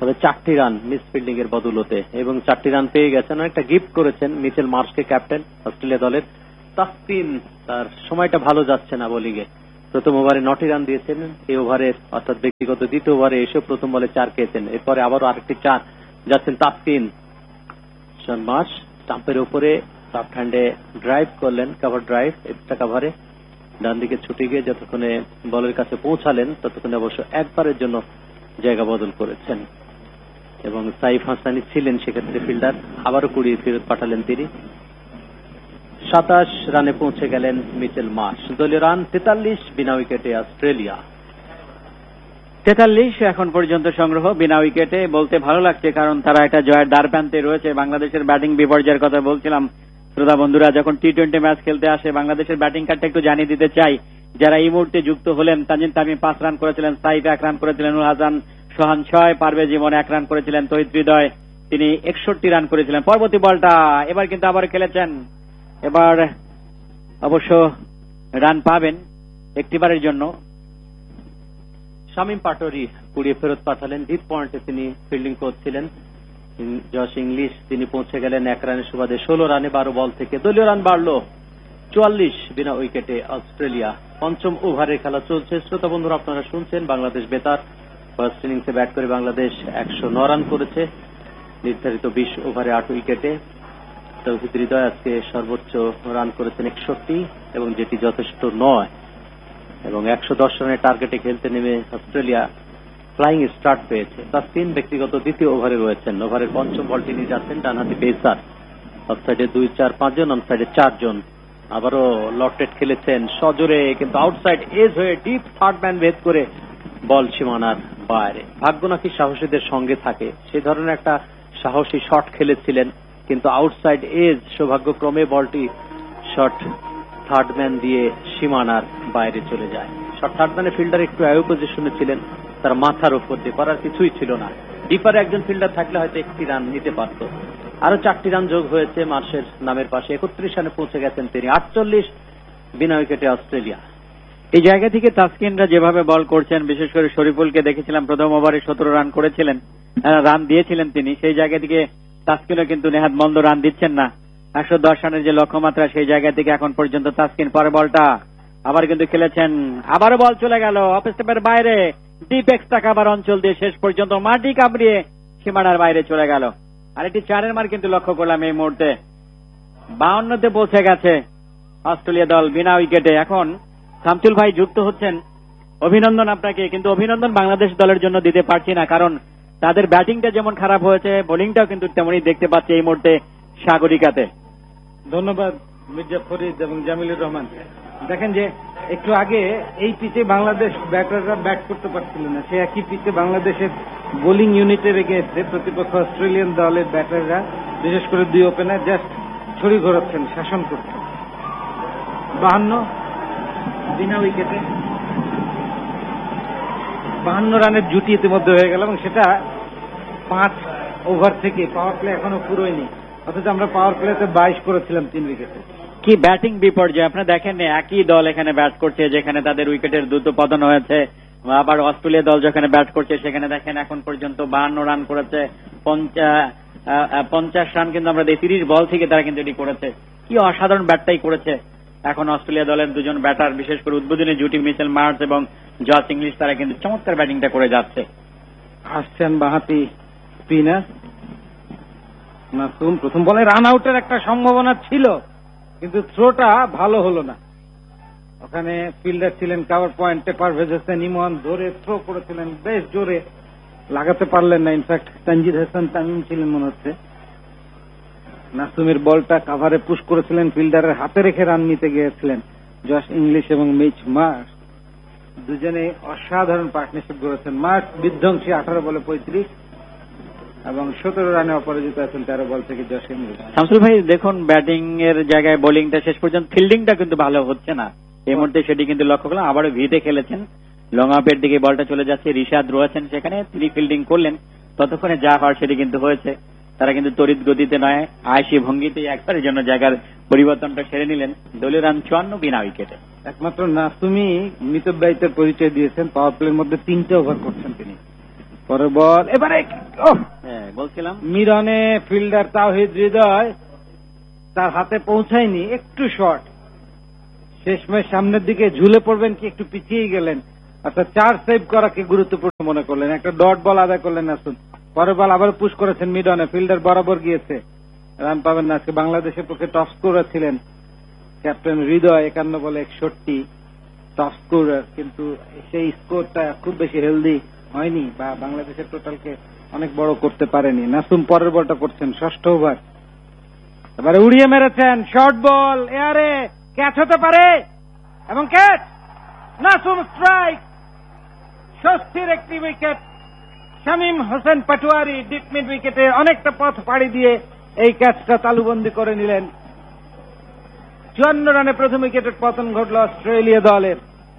তবে চারটি রান মিস ফিল্ডিং এর বদৌলতে, এবং চারটি রান পেয়ে গেছেন। অনেকটা গিফট করেছেন মিচেল মার্শকে, ক্যাপ্টেন অস্ট্রেলিয়া দলের। তাসকিন তার সময়টা ভালো যাচ্ছে না বোলিংয়ে। প্রথম ওভারে নটি রান দিয়েছেন, এই ওভারে অর্থাৎ ব্যক্তিগত দ্বিতীয় ওভারে এসে প্রথম বলে চার খেয়েছেন। এরপরে আবারও আরেকটি চার যাচ্ছেন তাসকিন। জন মার্শ স্টাম্পের উপরে সফট হ্যান্ডে ড্রাইভ করলেন, কভার ড্রাইভ, এক্সট্রা কভারে ডান দিকে ছুটে গিয়ে যতক্ষণে বলের কাছে পৌঁছালেন ততক্ষণে অবশ্য একবারের জন্য জায়গা বদল করেছেন, এবং সাইফ হাসানি ছিলেন সেক্ষেত্রে ফিল্ডার। আবারও কুড়িয়ে ফেরত পাঠালেন তিনি। সাতাশ রানে পৌঁছে গেলেন মিচেল মার্শ। দলীয় রান তেতাল্লিশ, বিনা উইকেটে অস্ট্রেলিয়া। তেতাল্লিশ এখন পর্যন্ত সংগ্রহ বিনা উইকেটে। বলতে ভালো লাগছে, কারণ তারা একটা জয়ের দ্বার প্রান্তে রয়েছে। বাংলাদেশের ব্যাটিং বিপর্যয়ের কথা বলছিলাম। শ্রোতা বন্ধুরা, যখন টি টোয়েন্টি ম্যাচ খেলতে আসে বাংলাদেশের ব্যাটিং কার্ডটা একটু জানিয়ে দিতে চাই। যারা এই মুহূর্তে যুক্ত হলেন, তানজিম তামিম পাঁচ রান করেছিলেন, সাইফ এক রান করেছিলেন, নুর হাসান সোহান ছয়, পারভেজ ইমন এক রান করেছিলেন, তহিদ হৃদয় তিনি একষট্টি রান করেছিলেন। পরবর্তী বলটা এবার কিন্তু আবার খেলেছেন, এবার অবশ্য রান পাবেন একটিবারের জন্য। শামীম পাটোয়ারি কুড়িয়ে ফেরত পাঠালেন। ডিপ পয়েন্টে তিনি ফিল্ডিং করছিলেন। জশ ইংলিশ তিনি পৌঁছে গেলেন এক রানের সুবাদে ষোলো রানে বারো বল থেকে। দলীয় রান বাড়ল চুয়াল্লিশ, বিনা উইকেটে অস্ট্রেলিয়া। পঞ্চম ওভারের খেলা চলছে। শ্রোতা বন্ধুরা, আপনারা শুনছেন বাংলাদেশ বেতার। ফার্স্ট ইনিংসে ব্যাট করে বাংলাদেশ একশো নয় রান করেছে নির্ধারিত বিশ ওভারে আট উইকেটে। তৌহিদ হৃদয় আজকে সর্বোচ্চ রান করেছেন একষট্টি, এবং যেটি যথেষ্ট নয়, এবং একশো দশ রানের টার্গেটে খেলতে নেমে অস্ট্রেলিয়া ফ্লাইং স্টার্ট পেয়েছে। তার তিন ব্যক্তিগত দ্বিতীয় ওভারে রয়েছেন। ওভারের পঞ্চম বলটি নিয়ে যাচ্ছেন ডানহাতি পেসার। অফ সাইডে দুই চার পাঁচজন, অন সাইডে চারজন। আবারও লটেড খেলেছেন সজোরে, কিন্তু আউটসাইড এজ হয়ে ডিপ থার্ড ম্যান ভেদ করে বল সীমানার বাইরে। ভাগ্য নাকি সাহসীদের সঙ্গে থাকে, সে ধরনের একটা সাহসী শট খেলেছিলেন, কিন্তু আউটসাইড এজ সৌভাগ্যক্রমে বলটি শট থার্ড ম্যান দিয়ে সীমানার বাইরে চলে যায়। শট থার্ড ম্যানের ফিল্ডার একটু অ্যাওয়ে পজিশনে ছিলেন, তার মাথার উপর দিয়ে, করার কিছুই ছিল না। ডিপারে একজন ফিল্ডার থাকলে হয়তো একটি রান নিতে পারত। আরো চারটি রান যোগ হয়েছে মার্শের নামের পাশে। একত্রিশ রানে পৌঁছে গেছেন তিনি। আটচল্লিশ, বিনা উইকেটে অস্ট্রেলিয়া। এই জায়গা থেকে তাসকিনরা যেভাবে বল করছেন, বিশেষ করে শরীফুলকে দেখেছিলাম প্রথম ওভারে সতেরো রান করেছিলেন, রান দিয়েছিলেন তিনি। সেই জায়গা থেকে তাসকিনও কিন্তু নেহাত মন্দ রান দিচ্ছেন না। একশো দশ রানের যে লক্ষ্যমাত্রা, সেই জায়গা থেকে এখন পর্যন্ত তাসকিন। পরে বলটা আবার কিন্তু খেলেছেন, আবারও বল চলে গেল অফ স্টেপের বাইরে, ডিপ এক্সট্রা কাভার অঞ্চল দিয়ে শেষ পর্যন্ত মাটি কামড়িয়ে সীমানার বাইরে চলে গেল। আর একটি চারের মার কিন্তু লক্ষ্য করলাম এই মুহূর্তে। বাউন্নতে পৌঁছে গেছে অস্ট্রেলিয়া দল বিনা উইকেটে। এখন শামসুল ভাই যুক্ত হচ্ছেন, অভিনন্দন আপনাকে। কিন্তু অভিনন্দন বাংলাদেশ দলের জন্য দিতে পারছি না, কারণ তাদের ব্যাটিংটা যেমন খারাপ হয়েছে, বোলিংটাও কিন্তু তেমনই দেখতে পাচ্ছি এই মুহূর্তে সাগরিকাতে। ধন্যবাদ মির্জা ফরিদ এবং জামিলুর রহমান। দেখেন যে একটু আগে এই পিচে বাংলাদেশ ব্যাটাররা ব্যাট করতে পারছিল না, সে একই পিচে বাংলাদেশের বোলিং ইউনিটে রেখে এসছে প্রতিপক্ষ অস্ট্রেলিয়ান দলের ব্যাটাররা, বিশেষ করে দুই ওপেনার জাস্ট ছড়ি ঘোরাচ্ছেন, শাসন করছেন। বাহান্ন বিনা উইকেটে বাহান্ন রানের জুটি ইতিমধ্যে হয়ে গেল, এবং সেটা পাঁচ ওভার থেকে। পাওয়ার প্লে এখনো পুরোয়নি, অথচ আমরা পাওয়ার প্লেতে বাইশ করেছিলাম তিন উইকেটে। কি ব্যাটিং বিপর্যয়! আপনারা দেখেন একই দল এখানে ব্যাট করছে, যেখানে তাদের উইকেটের দ্রুত পতন হয়েছে। আবার অস্ট্রেলিয়া দল যেখানে ব্যাট করছে, সেখানে দেখেন এখন পর্যন্ত বাহান্ন রান করেছে, পঞ্চাশ রান কিন্তু আমরা দেখি তিরিশ বল থেকে তারা কিন্তু এটি করেছে। কি অসাধারণ ব্যাটটাই করেছে এখন অস্ট্রেলিয়া দলের দুজন ব্যাটার, বিশেষ করে উদ্বোধনী জুটি মিচেল মার্শ এবং জশ ইংলিশ, তারা কিন্তু চমৎকার ব্যাটিংটা করে যাচ্ছে। আসছেন বাঁহাতি স্পিনার মাসুম। প্রথম বলে রান আউটের একটা সম্ভাবনা ছিল, কিন্তু থ্রোটা ভালো হলো না। ওখানে ফিল্ডার ছিলেন কাভার পয়েন্টে পারভেজ হোসেন ইমন, ধরে থ্রো করেছিলেন বেশ জোরে, লাগাতে পারলেন না। ইনফ্যাক্ট তানজিদ হাসান তামিম ছিলেন মনে হচ্ছে। মাসুমের বলটা কাভারে পুশ করেছিলেন, ফিল্ডারের হাতে রেখে রান নিতে গিয়েছিলেন জশ ইংলিশ এবং মিচ মার্শ। দুজনে অসাধারণ পার্টনারশিপ করেছেন। মার্শ বিধ্বংসী আঠারো বলে পঁয়ত্রিশ, এবং সতেরো রানে অপরাজিত আছেন তেরো বল থেকে জশ ইংলিশ। শামসুল ভাই দেখুন, ব্যাটিং এর জায়গায় বোলিংটা শেষ পর্যন্ত, ফিল্ডিংটা কিন্তু ভালো হচ্ছে না এই মুহূর্তে, সেটি কিন্তু লক্ষ্য করলাম। আবারও ভিতে খেলেছেন, লং আপের দিকে বলটা চলে যাচ্ছে, রিশাদ রয়েছেন সেখানে, তিনি ফিল্ডিং করলেন। ততক্ষণে যা হওয়ার সেটি কিন্তু হয়েছে। তারা কিন্তু তড়িৎ গতিতে নয়, আয়সী ভঙ্গিতে একবারের জন্য জায়গার পরিবর্তনটা সেরে নিলেন। দলীয় রান চুয়ান্ন, বিনা উইকেটে। একমাত্র নাসুমি মিতব্যয়িতার পরিচয় দিয়েছেন। পাওয়ার প্লের মধ্যে তিনটে ওভার করছেন তিনি। পরের বল এবারে হ্যাঁ বলছিলাম মিডনে ফিল্ডার তাওহিদ হৃদয় তার হাতে পৌঁছায়নি, একটু শর্ট, শেষমেশ সামনের দিকে ঝুলে পড়বেন কি একটু পিছিয়ে গেলেন। আচ্ছা, চার সেভ করাকে গুরুত্বপূর্ণ মনে করলেন, একটা ডট বল আদায় করলেন নাসুম। পরের বল আবার পুশ করেছেন মিডনে, ফিল্ডার বরাবর গিয়েছে, রান পাবেন না। আজকে বাংলাদেশের পক্ষে টপ স্কোরার ছিলেন ক্যাপ্টেন হৃদয়, একান্ন বলে একষট্টি টপ স্কোরার, কিন্তু সেই স্কোরটা খুব বেশি হেলদি হয়নি বা বাংলাদেশের টোটালকে অনেক বড় করতে পারেনি। নাসুম পরের বলটা করছেন, ষষ্ঠ ওভার, এবারে উড়িয়ে মেরেছেন, শর্ট বল, এয়ারে ক্যাচ হতে পারে এবং ক্যাচ, নাসুম স্ট্রাইক, স্বস্তির একটি wicket. Shamim Hossain Patwari deep mid উইকেটে অনেকটা পথ পাড়ি দিয়ে এই ক্যাচটা তালুবন্দি করে নিলেন। চুয়ান্ন রানে প্রথম উইকেটের পতন ঘটল অস্ট্রেলিয়া দলের।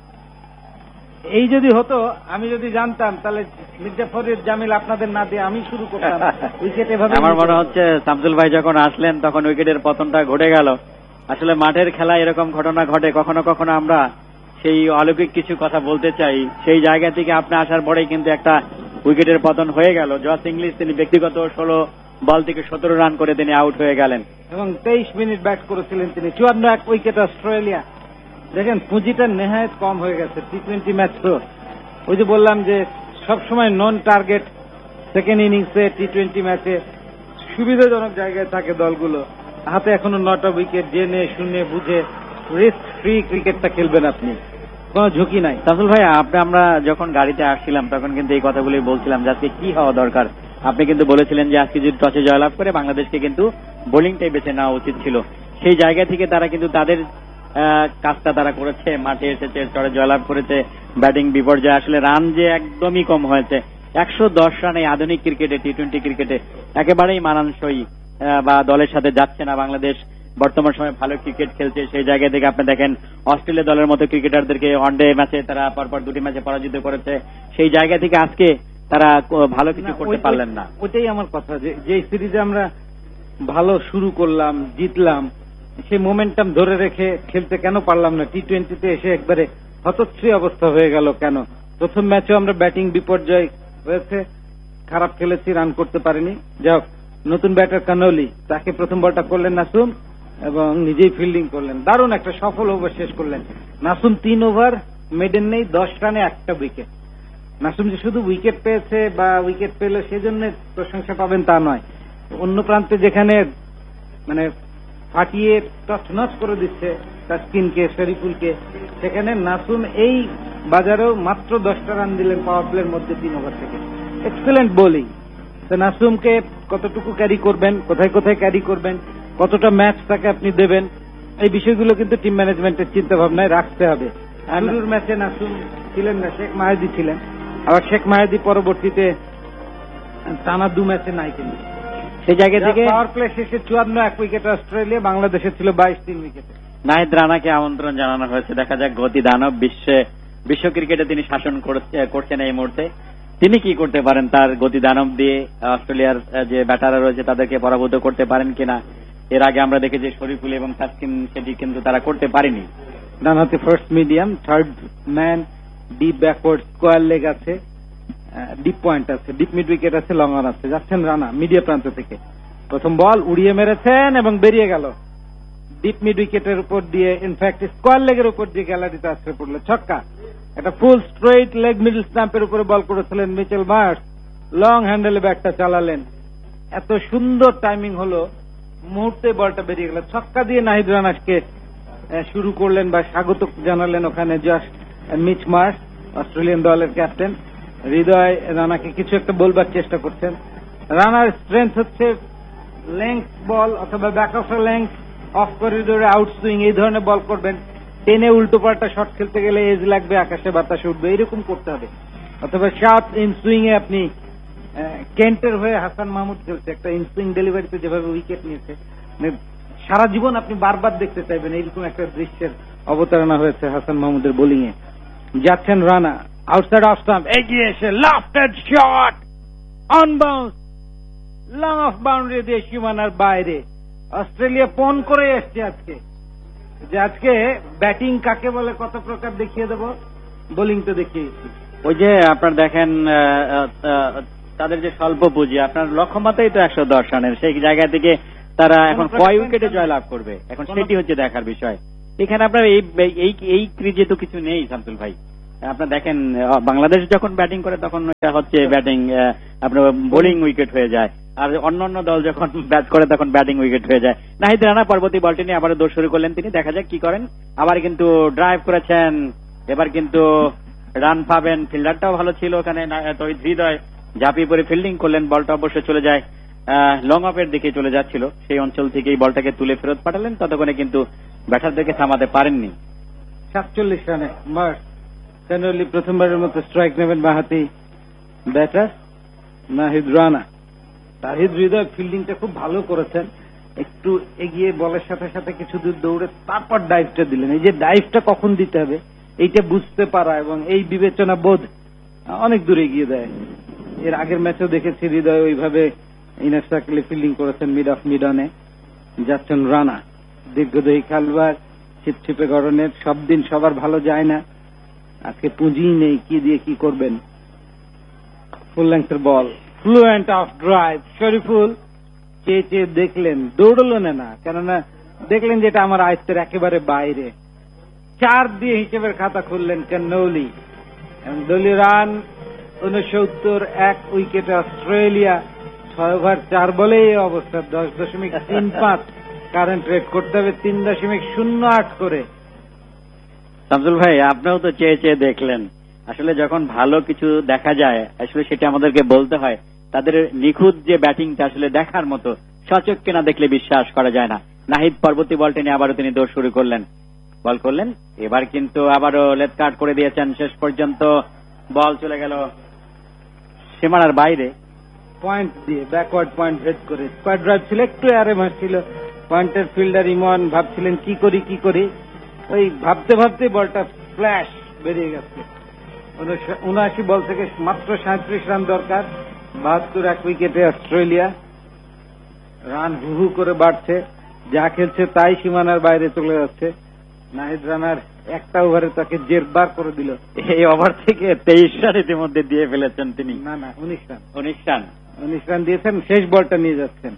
এই যদি হতো, আমি যদি জানতাম, তাহলে মির্জা ফরিদ জামিল আপনাদের না দিয়ে আমি শুরু করতাম উইকেটে। আমার মনে হচ্ছে শামসুল ভাই যখন আসলেন তখন উইকেটের পতনটা ঘটে গেল। আসলে মাঠের খেলা এরকম ঘটনা ঘটে, কখনো কখনো আমরা সেই অলৌকিক কিছু কথা বলতে চাই, সেই জায়গা থেকে আপনি আসার পরেই কিন্তু একটা উইকেটের পতন হয়ে গেল। জস ইংলিশ তিনি ব্যক্তিগত ষোলো বল থেকে সতেরো রান করে তিনি আউট হয়ে গেলেন এবং তেইশ মিনিট ব্যাট করেছিলেন তিনি। চুয়ান্ন এক উইকেট অস্ট্রেলিয়া। দেখেন পুঁজিটা নেহায়েত কম হয়ে গেছে টি টোয়েন্টি ম্যাচ। তো ওই যে বললাম যে সবসময় নন টার্গেট সেকেন্ড ইনিংসে টি টোয়েন্টি ম্যাচে সুবিধাজনক জায়গায় থাকে দলগুলো। হাতে এখনো নটা উইকেট, জেনে শুনে বুঝে রিস্ক ফ্রি ক্রিকেটটা খেলবেন আপনি, কোনো ঝুঁকি নাই। শামসুল ভাই, আপনি আমরা যখন গাড়িতে আসছিলাম তখন কিন্তু এই কথাগুলি বলছিলাম যে আজকে কি হওয়া দরকার। আপনি কিন্তু বলেছিলেন যে আজকে যদি টসে জয়লাভ করে বাংলাদেশকে কিন্তু বোলিংটাই বেছে নেওয়া উচিত ছিল। সেই জায়গা থেকে তারা কিন্তু তাদের কাজটা তারা করেছে, মাঠে এসেছে, চড়ে জয়লাভ করেছে, ব্যাটিং বিপর্যয়। আসলে রান যে একদমই কম হয়েছে, একশো দশ রানে আধুনিক ক্রিকেটে, টি টোয়েন্টি ক্রিকেটে একেবারেই মানানসই বা দলের সাথে যাচ্ছে না বাংলাদেশ। বর্তমান সময়ে ভালো ক্রিকেট খেলছে, সেই জায়গা থেকে আপনি দেখেন অস্ট্রেলিয়া দলের মতো ক্রিকেটারদেরকে ওয়ানডে ম্যাচে তারা পরপর দুটি ম্যাচে পরাজিত করেছে। সেই জায়গা থেকে আজকে তারা ভালো কিছু করতে পারলেন না। ওইটাই আমার কথা, যে যে সিরিজে আমরা ভালো শুরু করলাম, জিতলাম, সেই মোমেন্টাম ধরে রেখে খেলতে কেন পারলাম না? টি টোয়েন্টিতে এসে একবারে হতচ্ছ্রী অবস্থা হয়ে গেল কেন? প্রথম ম্যাচেও আমরা ব্যাটিং বিপর্যয় হয়েছে, খারাপ খেলেছি, রান করতে পারিনি। যাই হোক, নতুন ব্যাটার কানৌলি, তাকে প্রথম বলটা করলেন নাসুম এবং নিজেই ফিল্ডিং করলেন, দারুণ একটা সফল ওভার শেষ করলেন নাসুম। তিন ওভার মেডেন নেই, দশ রানে একটা উইকেট। নাসুম যে শুধু উইকেট পেয়েছে বা উইকেট পেল সেজন্য প্রশংসা পাবেন তা নয়, অন্য প্রান্তে যেখানে মানে ফাটিয়ে টচনচ করে দিচ্ছে তাসকিনকে, শরীফুলকে, সেখানে নাসুম এই বাজারেও মাত্র দশটা রান দিলেন পাওয়ার প্লের মধ্যে তিন ওভার থেকে। Excellent bowling. তো নাসুমকে কতটুকু ক্যারি করবেন, কোথায় কোথায় ক্যারি করবেন, কতটা ম্যাচ তাকে আপনি দেবেন, এই বিষয়গুলো কিন্তু টিম ম্যানেজমেন্টের চিন্তা ভাবনায় রাখতে হবে। শুরুর ম্যাচে নাসুম ছিলেন না, শেখ মাহেদি ছিলেন, আবার শেখ মাহেদি পরবর্তীতে টানা দু ম্যাচে নাই। কিন্তু সেই জায়গা থেকে পাওয়ার প্লে শেষে চুয়ান্ন এক উইকেট অস্ট্রেলিয়া, বাংলাদেশের ছিল বাইশ তিন উইকেটে। নাহিদ রানাকে আমন্ত্রণ জানানো হয়েছে, দেখা যাক গতি দানব বিশ্বে বিশ্ব ক্রিকেটে তিনি শাসন করছেন এই মুহূর্তে, তিনি কি করতে পারেন তার গতি দানব দিয়ে অস্ট্রেলিয়ার যে ব্যাটাররা রয়েছে তাদেরকে পরাভূত করতে পারেন কিনা। এর আগে আমরা দেখেছি শরীফুল এবং তাসকিন, সেটি কিন্তু তারা করতে পারেনি। ডানহাতে first medium, third man, deep backward, square leg আছে, ডিপ পয়েন্ট আছে, ডিপ মিড উইকেট আছে, লং অন আছে। যাচ্ছেন রানা মিডিয়া প্রান্ত থেকে, প্রথম বল উড়িয়ে মেরেছেন এবং বেরিয়ে গেল ডিপ মিড উইকেটের উপর দিয়ে, ইনফ্যাক্ট স্কোয়ার লেগের উপর দিয়ে গ্যালারিতে আশ্রয় পড়লো, ছক্কা। একটা ফুল স্ট্রেইট লেগ মিডল স্ট্যাম্পের উপরে বল করেছিলেন মিচেল মার্শ, লং হ্যান্ডেলে ব্যাটটা চালালেন, এত সুন্দর টাইমিং হলো, মুহূর্তে বলটা বেরিয়ে গেল, ছক্কা দিয়ে নাহিদ রানাকে শুরু করলেন বা স্বাগত জানালেন ওখানে জাস্ট মিচ মার্শ, অস্ট্রেলিয়ান দলের ক্যাপ্টেন। হৃদয় রানাকে কিছু একটা বলবার চেষ্টা করছেন। রানার স্ট্রেংথ হচ্ছে লেংথ বল অথবা ব্যাক অফ লেংথ, অফ করিডোরে আউট সুইং, এই ধরনের বল করবেন। টেনে উল্টো পাল্টা শট খেলতে গেলে এজ লাগবে, আকাশে বাতাসে উঠবে, এরকম করতে হবে। অথবা শার্প ইন সুইং এ আপনি কেন্টের হয়ে হাসান মাহমুদ খেলছে, একটা ইন সুইং ডেলিভারিতে যেভাবে উইকেট নিয়েছে, সারা জীবন আপনি বারবার দেখতে চাইবেন, এইরকম একটা দৃশ্যের অবতারণা হয়েছে হাসান মাহমুদের বোলিং এ। যাচ্ছেন রানা আউটসাইড অফ স্টাম্প, এগিয়ে এসে লাফটেড shot, on bounce, long of boundary দিয়ে সীমানার বাইরে। অস্ট্রেলিয়া পণ করে এসছে আজকে, যে আজকে ব্যাটিং কাকে বলে কত প্রকার দেখিয়ে দেব, বোলিং তো দেখিয়েছি। ওই যে আপনার দেখেন তাদের যে স্বল্প পুঁজি, আপনার লক্ষ্যমাত্রাই তো একশো দশ রানের, সেই জায়গা থেকে তারা এখন কয় উইকেটে জয়লাভ করবে, এখন সেটি হচ্ছে দেখার বিষয়। এখানে আপনার এই এই ক্রিজে তো কিছু নেই শামসুল ভাই। আপনার দেখেন বাংলাদেশ যখন ব্যাটিং করে তখন এটা হচ্ছে ব্যাটিং, আপনার বোলিং উইকেট হয়ে যায়, আর অন্য অন্য দল যখন ব্যাট করে তখন ব্যাটিং উইকেট হয়ে যায়। নাহিদ রানা পরবর্তী বলটি নিয়ে আবার দৌড় শুরু করলেন তিনি, দেখা যাক কি করেন। আবার কিন্তু ড্রাইভ করেছেন, এবার কিন্তু রান পাবেন। ফিল্ডারটাও ভালো ছিল ওখানে, তহিদ হৃদয় ঝাঁপিয়ে পড়ে ফিল্ডিং করলেন, বলটা অবশ্য চলে যায় লং অফের দিকে চলে যাচ্ছিল, সেই অঞ্চল থেকে এই বলটাকে তুলে ফেরত পাঠালেন, ততক্ষণে কিন্তু ব্যাটারদেরকে থামাতে পারেননি। সাতচল্লিশ রানে মার্চ জেনারেলি প্রথমবারের মতো স্ট্রাইক নেবেন বাঁহাতি ব্যাটার নাহিদ রানা। তাহিদ হৃদয় ফিল্ডিংটা খুব ভালো করেছেন, একটু এগিয়ে বলের সাথে সাথে কিছু দূর দৌড়ে তারপর ডাইভটা দিলেন। এই যে ডাইভটা কখন দিতে হবে এইটা বুঝতে পারা এবং এই বিবেচনা বোধ অনেক দূর এগিয়ে দেয়। এর আগের ম্যাচেও দেখেছি হৃদয় ওইভাবে ইনার সার্কেলে ফিল্ডিং করেছেন, মিড অফ মিড অনে যাচ্ছেন রানা। দীর্ঘদেহী খেলোয়াড়, ছিপছিপে গড়নের, সব দিন সবার ভালো যায় না, আজকে পুঁজি নেই, কি দিয়ে কি করবেন। ফুল লেন্থের বল, ফ্লুয়েন্ট অফ ড্রাইভ। শরীফুল চেয়ে চেয়ে দেখলেন, দৌড়লো না, কেননা দেখলেন যে এটা আমার আয়ত্তের একেবারে বাইরে। চার দিয়ে হিসেবের খাতা খুললেন কান্নৌলি। দলীয় রান উনসত্তর, এক উইকেটে অস্ট্রেলিয়া। ছয় ওভার চার বলে এই অবস্থা, দশ দশমিক তিন পাঁচ কারেন্ট রেট করতে হবে তিন দশমিক শূন্য আট করে। শামসুল ভাই, আপনিও তো চেয়ে চেয়ে দেখলেন। আসলে যখন ভালো কিছু দেখা যায় আসলে সেটা আমাদেরকে বলতে হয়। তাদের নিখুঁত যে ব্যাটিংটা আসলে দেখার মতো, সচক্ষে না দেখলে বিশ্বাস করা যায় না। নাহিদ পরবর্তী বলটি নিয়ে আবারও তিনি দৌড় শুরু করলেন, বল করলেন, এবার কিন্তু আবারও লেট কাট করে দিয়েছেন। শেষ পর্যন্ত বল চলে গেল সীমানার বাইরে, পয়েন্ট দিয়ে ব্যাকওয়ার্ড পয়েন্ট ভেদ করে। স্কোয়াড ড্রাইভ ছিল, একটু এয়ারে মারছিল। পয়েন্টের ফিল্ডার ইমন ভাবছিলেন কি করি কি করি, ওই ভাবতে ভাবতে বলটা ফ্ল্যাশ বেরিয়ে গেছে। উনআশি বল থেকে মাত্র সাঁত্রিশ রান দরকার, বাহাত্তর এক উইকেটে অস্ট্রেলিয়া। রান হু হু করে বাড়ছে, যা খেলছে তাই সীমানার বাইরে চলে যাচ্ছে। নাহিদ রানার একটা ওভারে তাকে জেরবার করে দিল। এই ওভার থেকে তেইশ রান ইতিমধ্যে দিয়ে ফেলেছেন তিনি। না না উনিশ রান উনিশ রান উনিশ রান দিয়েছেন, শেষ বলটা নিয়ে যাচ্ছেন।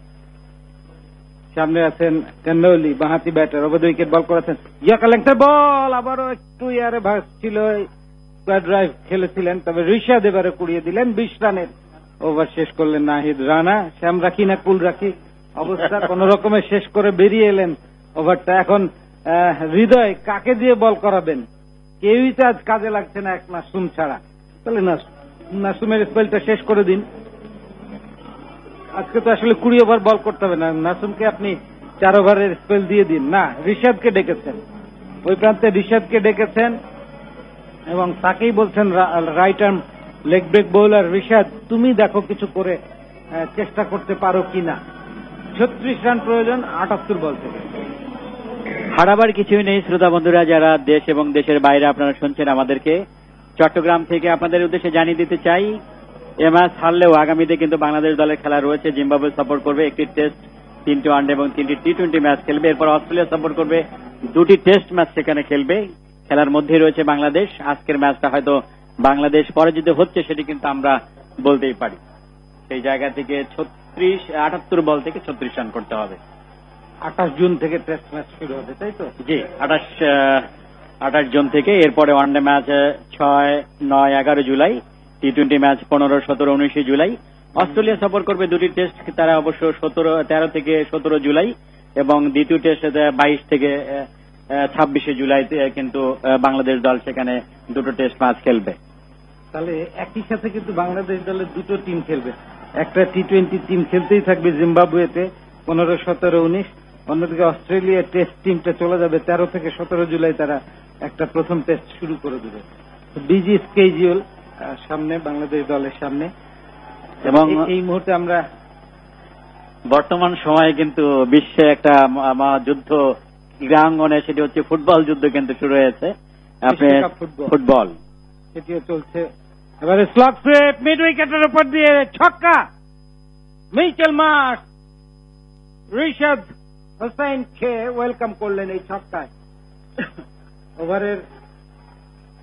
সামনে আছেন কান্নৌলি, বাঁহাতি ব্যাটার, ওভার উইকেট বল করেছেন। ইয়াকালেংটার বল আবারও একটু ইয়ারে ভাসছিল, ড্রাইভ খেলেছিলেন, তবে ঋষাদ এবারে কুড়িয়ে দিলেন। বিশ রানের ওভার শেষ করলেন নাহিদ রানা। শ্যাম রাখি না কুল রাখি অবস্থা, কোন রকমে শেষ করে বেরিয়ে এলেন ওভারটা। এখন হৃদয় কাকে দিয়ে বল করাবেন, কেউই তো আজ কাজে লাগছে না এক নাসুম ছাড়া। তাহলে নাসুমের স্পেলটা শেষ করে দিন। আজকে তো আসলে কুড়ি ওভার বল করতে হবে না, নাসুমকে আপনি চার ওভারের স্পেল দিয়ে দিন। না, ঋষাদকে ডেকেছেন, ওই প্রান্তে ঋষাদকে ডেকেছেন এবং তাকেই বলছেন right arm leg break bowler Rishad, তুমি দেখো কিছু করে চেষ্টা করতে পারো কিনা। ছত্রিশ রান প্রয়োজন আটাত্তর বল থেকে। হারাবার কিছুই নেই। শ্রোতা বন্ধুরা যারা দেশ এবং দেশের বাইরে আপনারা শুনছেন আমাদেরকে, চট্টগ্রাম থেকে আপনাদের উদ্দেশ্যে জানিয়ে দিতে চাই, এ ম্যাচ হারলেও আগামীতে কিন্তু বাংলাদেশ দলের খেলা রয়েছে। জিম্বাবুয়ে সফর করবে, একটি টেস্ট, তিনটি ওয়ানডে এবং তিনটি টি টোয়েন্টি ম্যাচ খেলবে। এরপর অস্ট্রেলিয়া সফর করবে, দুটি টেস্ট ম্যাচ সেখানে খেলবে। খেলার মধ্যে রয়েছে বাংলাদেশ। আজকের ম্যাচটা হয়তো বাংলাদেশ পরাজিত হচ্ছে সেটি কিন্তু আমরা বলতেই পারি। সেই জায়গা থেকে ছত্রিশ আটাত্তর বল থেকে ছত্রিশ রান করতে হবে। আঠাশ জুন থেকে টেস্ট ম্যাচ শুরু হবে, তাই তো? জি, আঠাশ আঠাশ জুন থেকে। এরপরে ওয়ানডে ম্যাচ ছয় নয় এগারো জুলাই, টি টোয়েন্টি ম্যাচ পনেরো সতেরো উনিশে জুলাই। অস্ট্রেলিয়া সফর করবে দুটি টেস্ট, তারা অবশ্য সতেরো তেরো থেকে সতেরো জুলাই এবং দ্বিতীয় টেস্ট বাইশ থেকে ছাব্বিশে জুলাইতে কিন্তু বাংলাদেশ দল সেখানে দুটো টেস্ট ম্যাচ খেলবে। তাহলে একই সাথে কিন্তু বাংলাদেশ দলের দুটো টিম খেলবে। একটা টি টোয়েন্টি টিম খেলতেই থাকবে জিম্বাবুয়েতে পনেরো সতেরো উনিশ, অন্যদিকে অস্ট্রেলিয়া টেস্ট টিমটা চলে যাবে তেরো থেকে সতেরো জুলাই, তারা একটা প্রথম টেস্ট শুরু করে দেবে। বিজি স্কেজিউল সামনে বাংলাদেশ দলের সামনে, এবং এই মুহূর্তে আমরা বর্তমান সময়ে কিন্তু বিশ্বে একটা যুদ্ধ ক্রীড়াঙ্গনে, সেটি হচ্ছে ফুটবল যুদ্ধ কিন্তু শুরু হয়েছে। ফুটবল সেটিও চলছে। এবারে স্লগ সুইপ মিড উইকেটের উপর দিয়ে ছক্কা, মিচেল মার্শ ঋষাদ হোসেনকে ওয়েলকাম করলেন এই ছক্কায়। ওভারের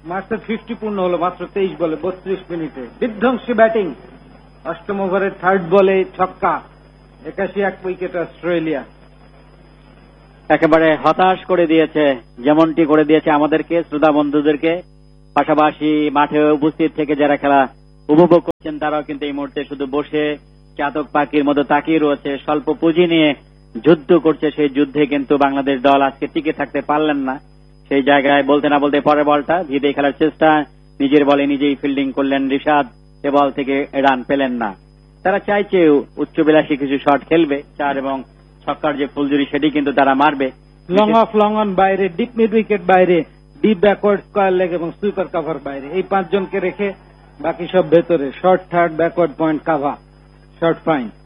মাস্টার ফিফটি পূর্ণ হলো মাত্র তেইশ বলে বত্রিশ মিনিটে। বিধ্বংসী ব্যাটিং, অষ্টম ওভারের থার্ড বলে ছক্কা, একাশি এক উইকেট অস্ট্রেলিয়া। একেবারে হতাশ করে দিয়েছে, যেমনটি করে দিয়েছে আমাদেরকে, শ্রোতা বন্ধুদেরকে, পাশাপাশি মাঠে উপস্থিত থেকে যারা খেলা উপভোগ করছেন তারাও কিন্তু এই মুহূর্তে শুধু বসে চাতক পাখির মতো তাকিয়ে রয়েছে, স্বল্প পুঁজি নিয়ে যুদ্ধ করছে। সেই যুদ্ধে কিন্তু বাংলাদেশ দল আজকে টিকে থাকতে পারলেন না। সেই জায়গায় বলতে না বলতে পরের বলটা ভিদে খেলার চেষ্টা, নিজের বলে নিজেই ফিল্ডিং করলেন রিশাদ, এ বল থেকে রান পেলেন না। তারা চাইছে উচ্চবিলাসী কিছু শট খেলবে, চার এবং ছক্কার যে ফুলজুরি সেটি কিন্তু তারা মারবে। লং অফ লং অন বাইরে, ডিপ মিড উইকেট বাইরে, ডিপ ব্যাকওয়ার্ড স্কয়ার লেগ এবং সুইপার কাভার বাইরে, এই পাঁচজনকে রেখে বাকি সব ভেতরে, short third, backward point, CAVA, short fine.